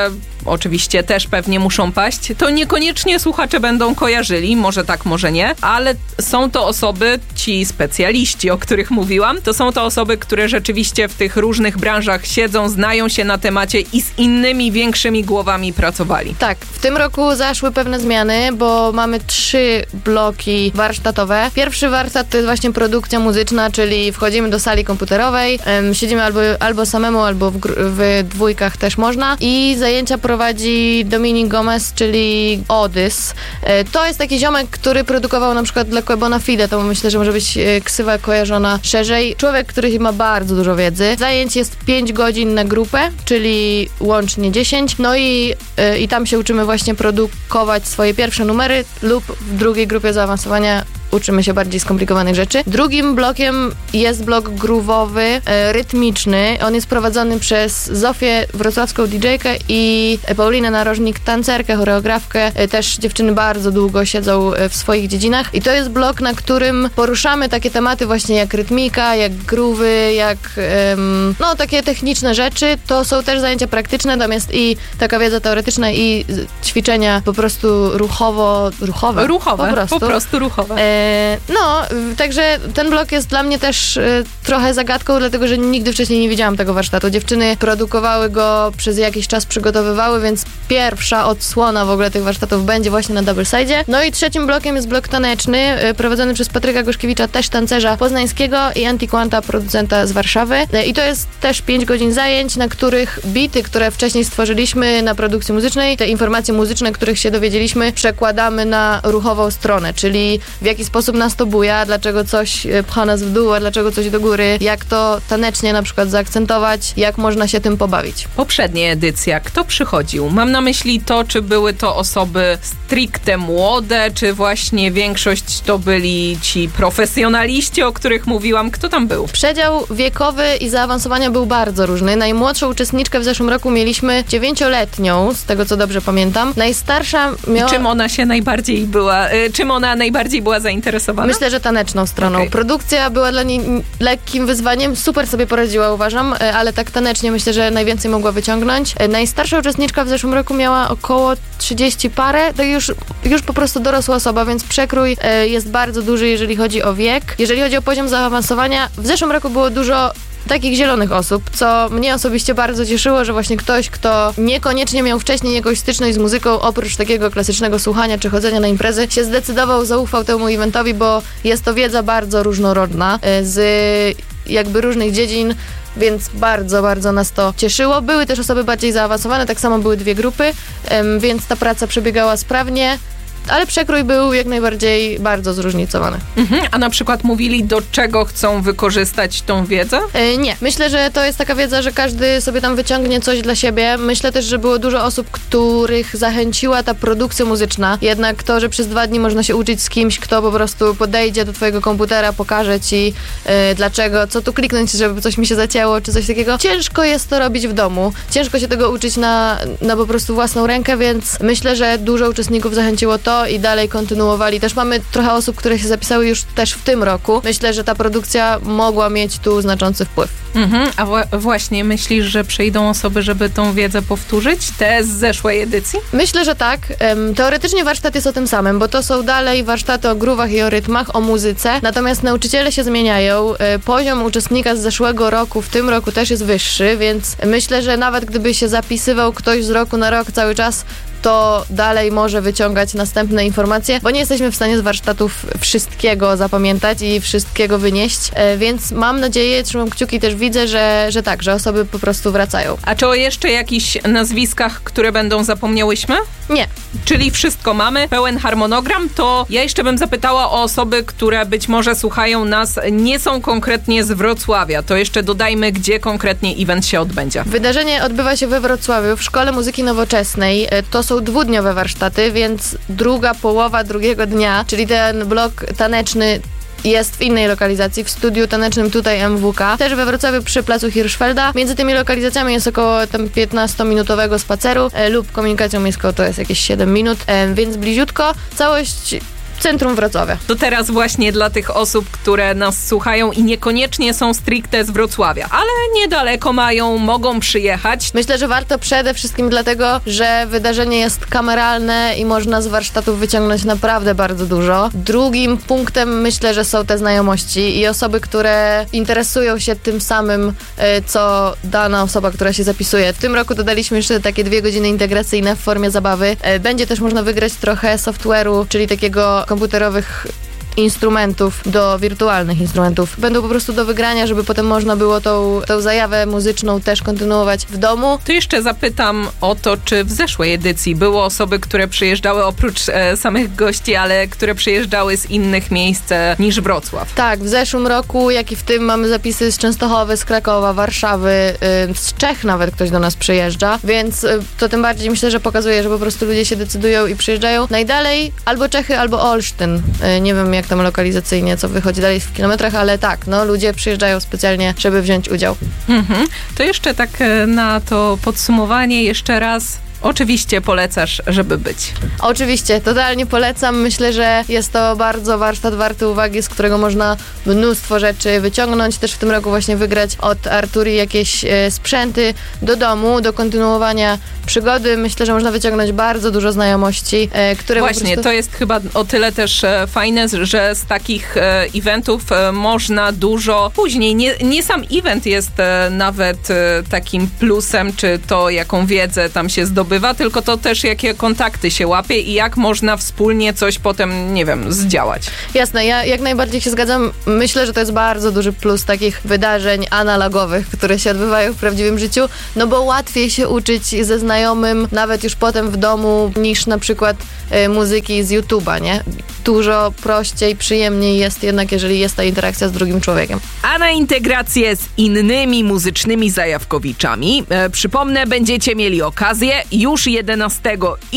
oczywiście też pewnie muszą paść, to niekoniecznie słuchacze będą kojarzyli, może tak, może nie, ale są to osoby, ci specjaliści, o których mówiłam, to są to osoby, które rzeczywiście w tych różnych branżach siedzą, znają się na temacie i z innymi większymi głowami pracowali. Tak, w tym roku zaszły pewne zmiany, bo mamy trzy bloki warsztatowe. Pierwszy warsztat to jest właśnie produkcja muzyczna, czyli wchodzimy do sali komputerowej, um, siedzimy albo, albo samemu, albo w, gr- w dwójkach też można i zajęcia prowadzi Dominik Gomez, czyli Odys. E, to jest taki ziomek, który produkował na przykład dla Bona Fide, to myślę, że może być e, ksywa kojarzona szerzej. Człowiek, który ma bardzo dużo wiedzy. Zajęć jest pięć godzin na grupę, czyli łącznie dziesięć. No i, e, i tam się uczymy właśnie produkować swoje pierwsze numery lub w drugiej grupie zaawansowania uczymy się bardziej skomplikowanych rzeczy. Drugim blokiem jest blok groove'owy, e, rytmiczny. On jest prowadzony przez Zofię, wrocławską didżejkę i Paulinę Narożnik, tancerkę, choreografkę. E, też dziewczyny bardzo długo siedzą e, w swoich dziedzinach. I to jest blok, na którym poruszamy takie tematy właśnie jak rytmika, jak groove'y, jak em, no takie techniczne rzeczy. To są też zajęcia praktyczne, tam jest i taka wiedza teoretyczna i ćwiczenia po prostu ruchowo, ruchowe. Ruchowe, po prostu, po prostu ruchowe. E, No, także ten blok jest dla mnie też y, trochę zagadką, dlatego że nigdy wcześniej nie widziałam tego warsztatu. Dziewczyny produkowały go, przez jakiś czas przygotowywały, więc pierwsza odsłona w ogóle tych warsztatów będzie właśnie na Double Side'zie. No i trzecim blokiem jest blok taneczny, y, prowadzony przez Patryka Gorzkiewicza, też tancerza poznańskiego i Antiquanta, producenta z Warszawy. Y, I to jest też pięć godzin zajęć, na których bity, które wcześniej stworzyliśmy na produkcji muzycznej, te informacje muzyczne, których się dowiedzieliśmy, przekładamy na ruchową stronę, czyli w jaki sposób nas to buja, dlaczego coś pcha nas w dół, a dlaczego coś do góry, jak to tanecznie na przykład zaakcentować, jak można się tym pobawić. Poprzednia edycja, kto przychodził? Mam na myśli to, czy były to osoby stricte młode, czy właśnie większość to byli ci profesjonaliści, o których mówiłam. Kto tam był? Przedział wiekowy i zaawansowania był bardzo różny. Najmłodszą uczestniczkę w zeszłym roku mieliśmy dziewięcioletnią, z tego co dobrze pamiętam. Najstarsza miała... I czym ona się najbardziej była, y, czym ona najbardziej była zainteresowana? Myślę, że taneczną stroną. Okay. Produkcja była dla niej lekkim wyzwaniem. Super sobie poradziła, uważam, ale tak tanecznie myślę, że najwięcej mogła wyciągnąć. Najstarsza uczestniczka w zeszłym roku miała około trzydzieści parę. To już, już po prostu dorosła osoba, więc przekrój jest bardzo duży, jeżeli chodzi o wiek. Jeżeli chodzi o poziom zaawansowania, w zeszłym roku było dużo takich zielonych osób, co mnie osobiście bardzo cieszyło, że właśnie ktoś, kto niekoniecznie miał wcześniej jakąś styczność z muzyką, oprócz takiego klasycznego słuchania czy chodzenia na imprezy, się zdecydował, zaufał temu eventowi, bo jest to wiedza bardzo różnorodna, z jakby różnych dziedzin, więc bardzo, bardzo nas to cieszyło. Były też osoby bardziej zaawansowane, tak samo były dwie grupy, więc ta praca przebiegała sprawnie. Ale przekrój był jak najbardziej bardzo zróżnicowany. Mhm. A na przykład mówili, do czego chcą wykorzystać tą wiedzę? Yy, nie. Myślę, że to jest taka wiedza, że każdy sobie tam wyciągnie coś dla siebie. Myślę też, że było dużo osób, których zachęciła ta produkcja muzyczna. Jednak to, że przez dwa dni można się uczyć z kimś, kto po prostu podejdzie do twojego komputera, pokaże ci yy, dlaczego, co tu kliknąć, żeby coś mi się zacięło, czy coś takiego. Ciężko jest to robić w domu. Ciężko się tego uczyć na, na po prostu własną rękę, więc myślę, że dużo uczestników zachęciło to i dalej kontynuowali. Też mamy trochę osób, które się zapisały już też w tym roku. Myślę, że ta produkcja mogła mieć tu znaczący wpływ. Mhm. A w- właśnie myślisz, że przyjdą osoby, żeby tą wiedzę powtórzyć? Te z zeszłej edycji? Myślę, że tak. Teoretycznie warsztat jest o tym samym, bo to są dalej warsztaty o grówach i o rytmach, o muzyce. Natomiast nauczyciele się zmieniają. Poziom uczestnika z zeszłego roku w tym roku też jest wyższy, więc myślę, że nawet gdyby się zapisywał ktoś z roku na rok cały czas, to dalej może wyciągać następne informacje, bo nie jesteśmy w stanie z warsztatów wszystkiego zapamiętać i wszystkiego wynieść, więc mam nadzieję, trzymam kciuki, też widzę, że, że tak, że osoby po prostu wracają. A czy o jeszcze jakichś nazwiskach, które będą zapomniałyśmy? Nie. Czyli wszystko mamy, pełen harmonogram, to ja jeszcze bym zapytała o osoby, które być może słuchają nas, nie są konkretnie z Wrocławia, to jeszcze dodajmy, gdzie konkretnie event się odbędzie. Wydarzenie odbywa się we Wrocławiu, w Szkole Muzyki Nowoczesnej. To są dwudniowe warsztaty, więc druga połowa drugiego dnia, czyli ten blok taneczny, jest w innej lokalizacji, w studiu tanecznym tutaj M W K, też we Wrocławiu przy placu Hirschfelda. Między tymi lokalizacjami jest około tam piętnastominutowego spaceru e, lub komunikacją miejską to jest jakieś siedem minut, e, więc bliziutko. Całość centrum Wrocławia. To teraz właśnie dla tych osób, które nas słuchają i niekoniecznie są stricte z Wrocławia, ale niedaleko mają, mogą przyjechać. Myślę, że warto przede wszystkim dlatego, że wydarzenie jest kameralne i można z warsztatów wyciągnąć naprawdę bardzo dużo. Drugim punktem myślę, że są te znajomości i osoby, które interesują się tym samym, co dana osoba, która się zapisuje. W tym roku dodaliśmy jeszcze takie dwie godziny integracyjne w formie zabawy. Będzie też można wygrać trochę software'u, czyli takiego komputerowych instrumentów do wirtualnych instrumentów. Będą po prostu do wygrania, żeby potem można było tą, tą zajawę muzyczną też kontynuować w domu. To jeszcze zapytam o to, czy w zeszłej edycji były osoby, które przyjeżdżały oprócz e, samych gości, ale które przyjeżdżały z innych miejsc e, niż Wrocław. Tak, w zeszłym roku, jak i w tym mamy zapisy z Częstochowy, z Krakowa, Warszawy, y, z Czech nawet ktoś do nas przyjeżdża, więc y, to tym bardziej myślę, że pokazuje, że po prostu ludzie się decydują i przyjeżdżają. Najdalej albo Czechy, albo Olsztyn. Y, nie wiem, jak tam lokalizacyjnie, co wychodzi dalej w kilometrach, ale tak, no ludzie przyjeżdżają specjalnie, żeby wziąć udział. Mhm. To jeszcze tak na to podsumowanie jeszcze raz. Oczywiście polecasz, żeby być. Oczywiście, totalnie polecam. Myślę, że jest to bardzo warsztat warty uwagi, z którego można mnóstwo rzeczy wyciągnąć. Też w tym roku właśnie wygrać od Arturii jakieś e, sprzęty do domu, do kontynuowania przygody. Myślę, że można wyciągnąć bardzo dużo znajomości, e, które Właśnie, po prostu... to jest chyba o tyle też e, fajne, że z takich e, eventów e, można dużo później. Nie, nie sam event jest e, nawet e, takim plusem, czy to jaką wiedzę tam się zdobywa, tylko to też jakie kontakty się łapie i jak można wspólnie coś potem, nie wiem, zdziałać. Jasne, ja jak najbardziej się zgadzam. Myślę, że to jest bardzo duży plus takich wydarzeń analogowych, które się odbywają w prawdziwym życiu, no bo łatwiej się uczyć ze znajomym, nawet już potem w domu, niż na przykład y, muzyki z YouTube'a, nie? Dużo prościej, przyjemniej jest jednak, jeżeli jest ta interakcja z drugim człowiekiem. A na integrację z innymi muzycznymi zajawkowiczami, e, przypomnę, będziecie mieli okazję już jedenastego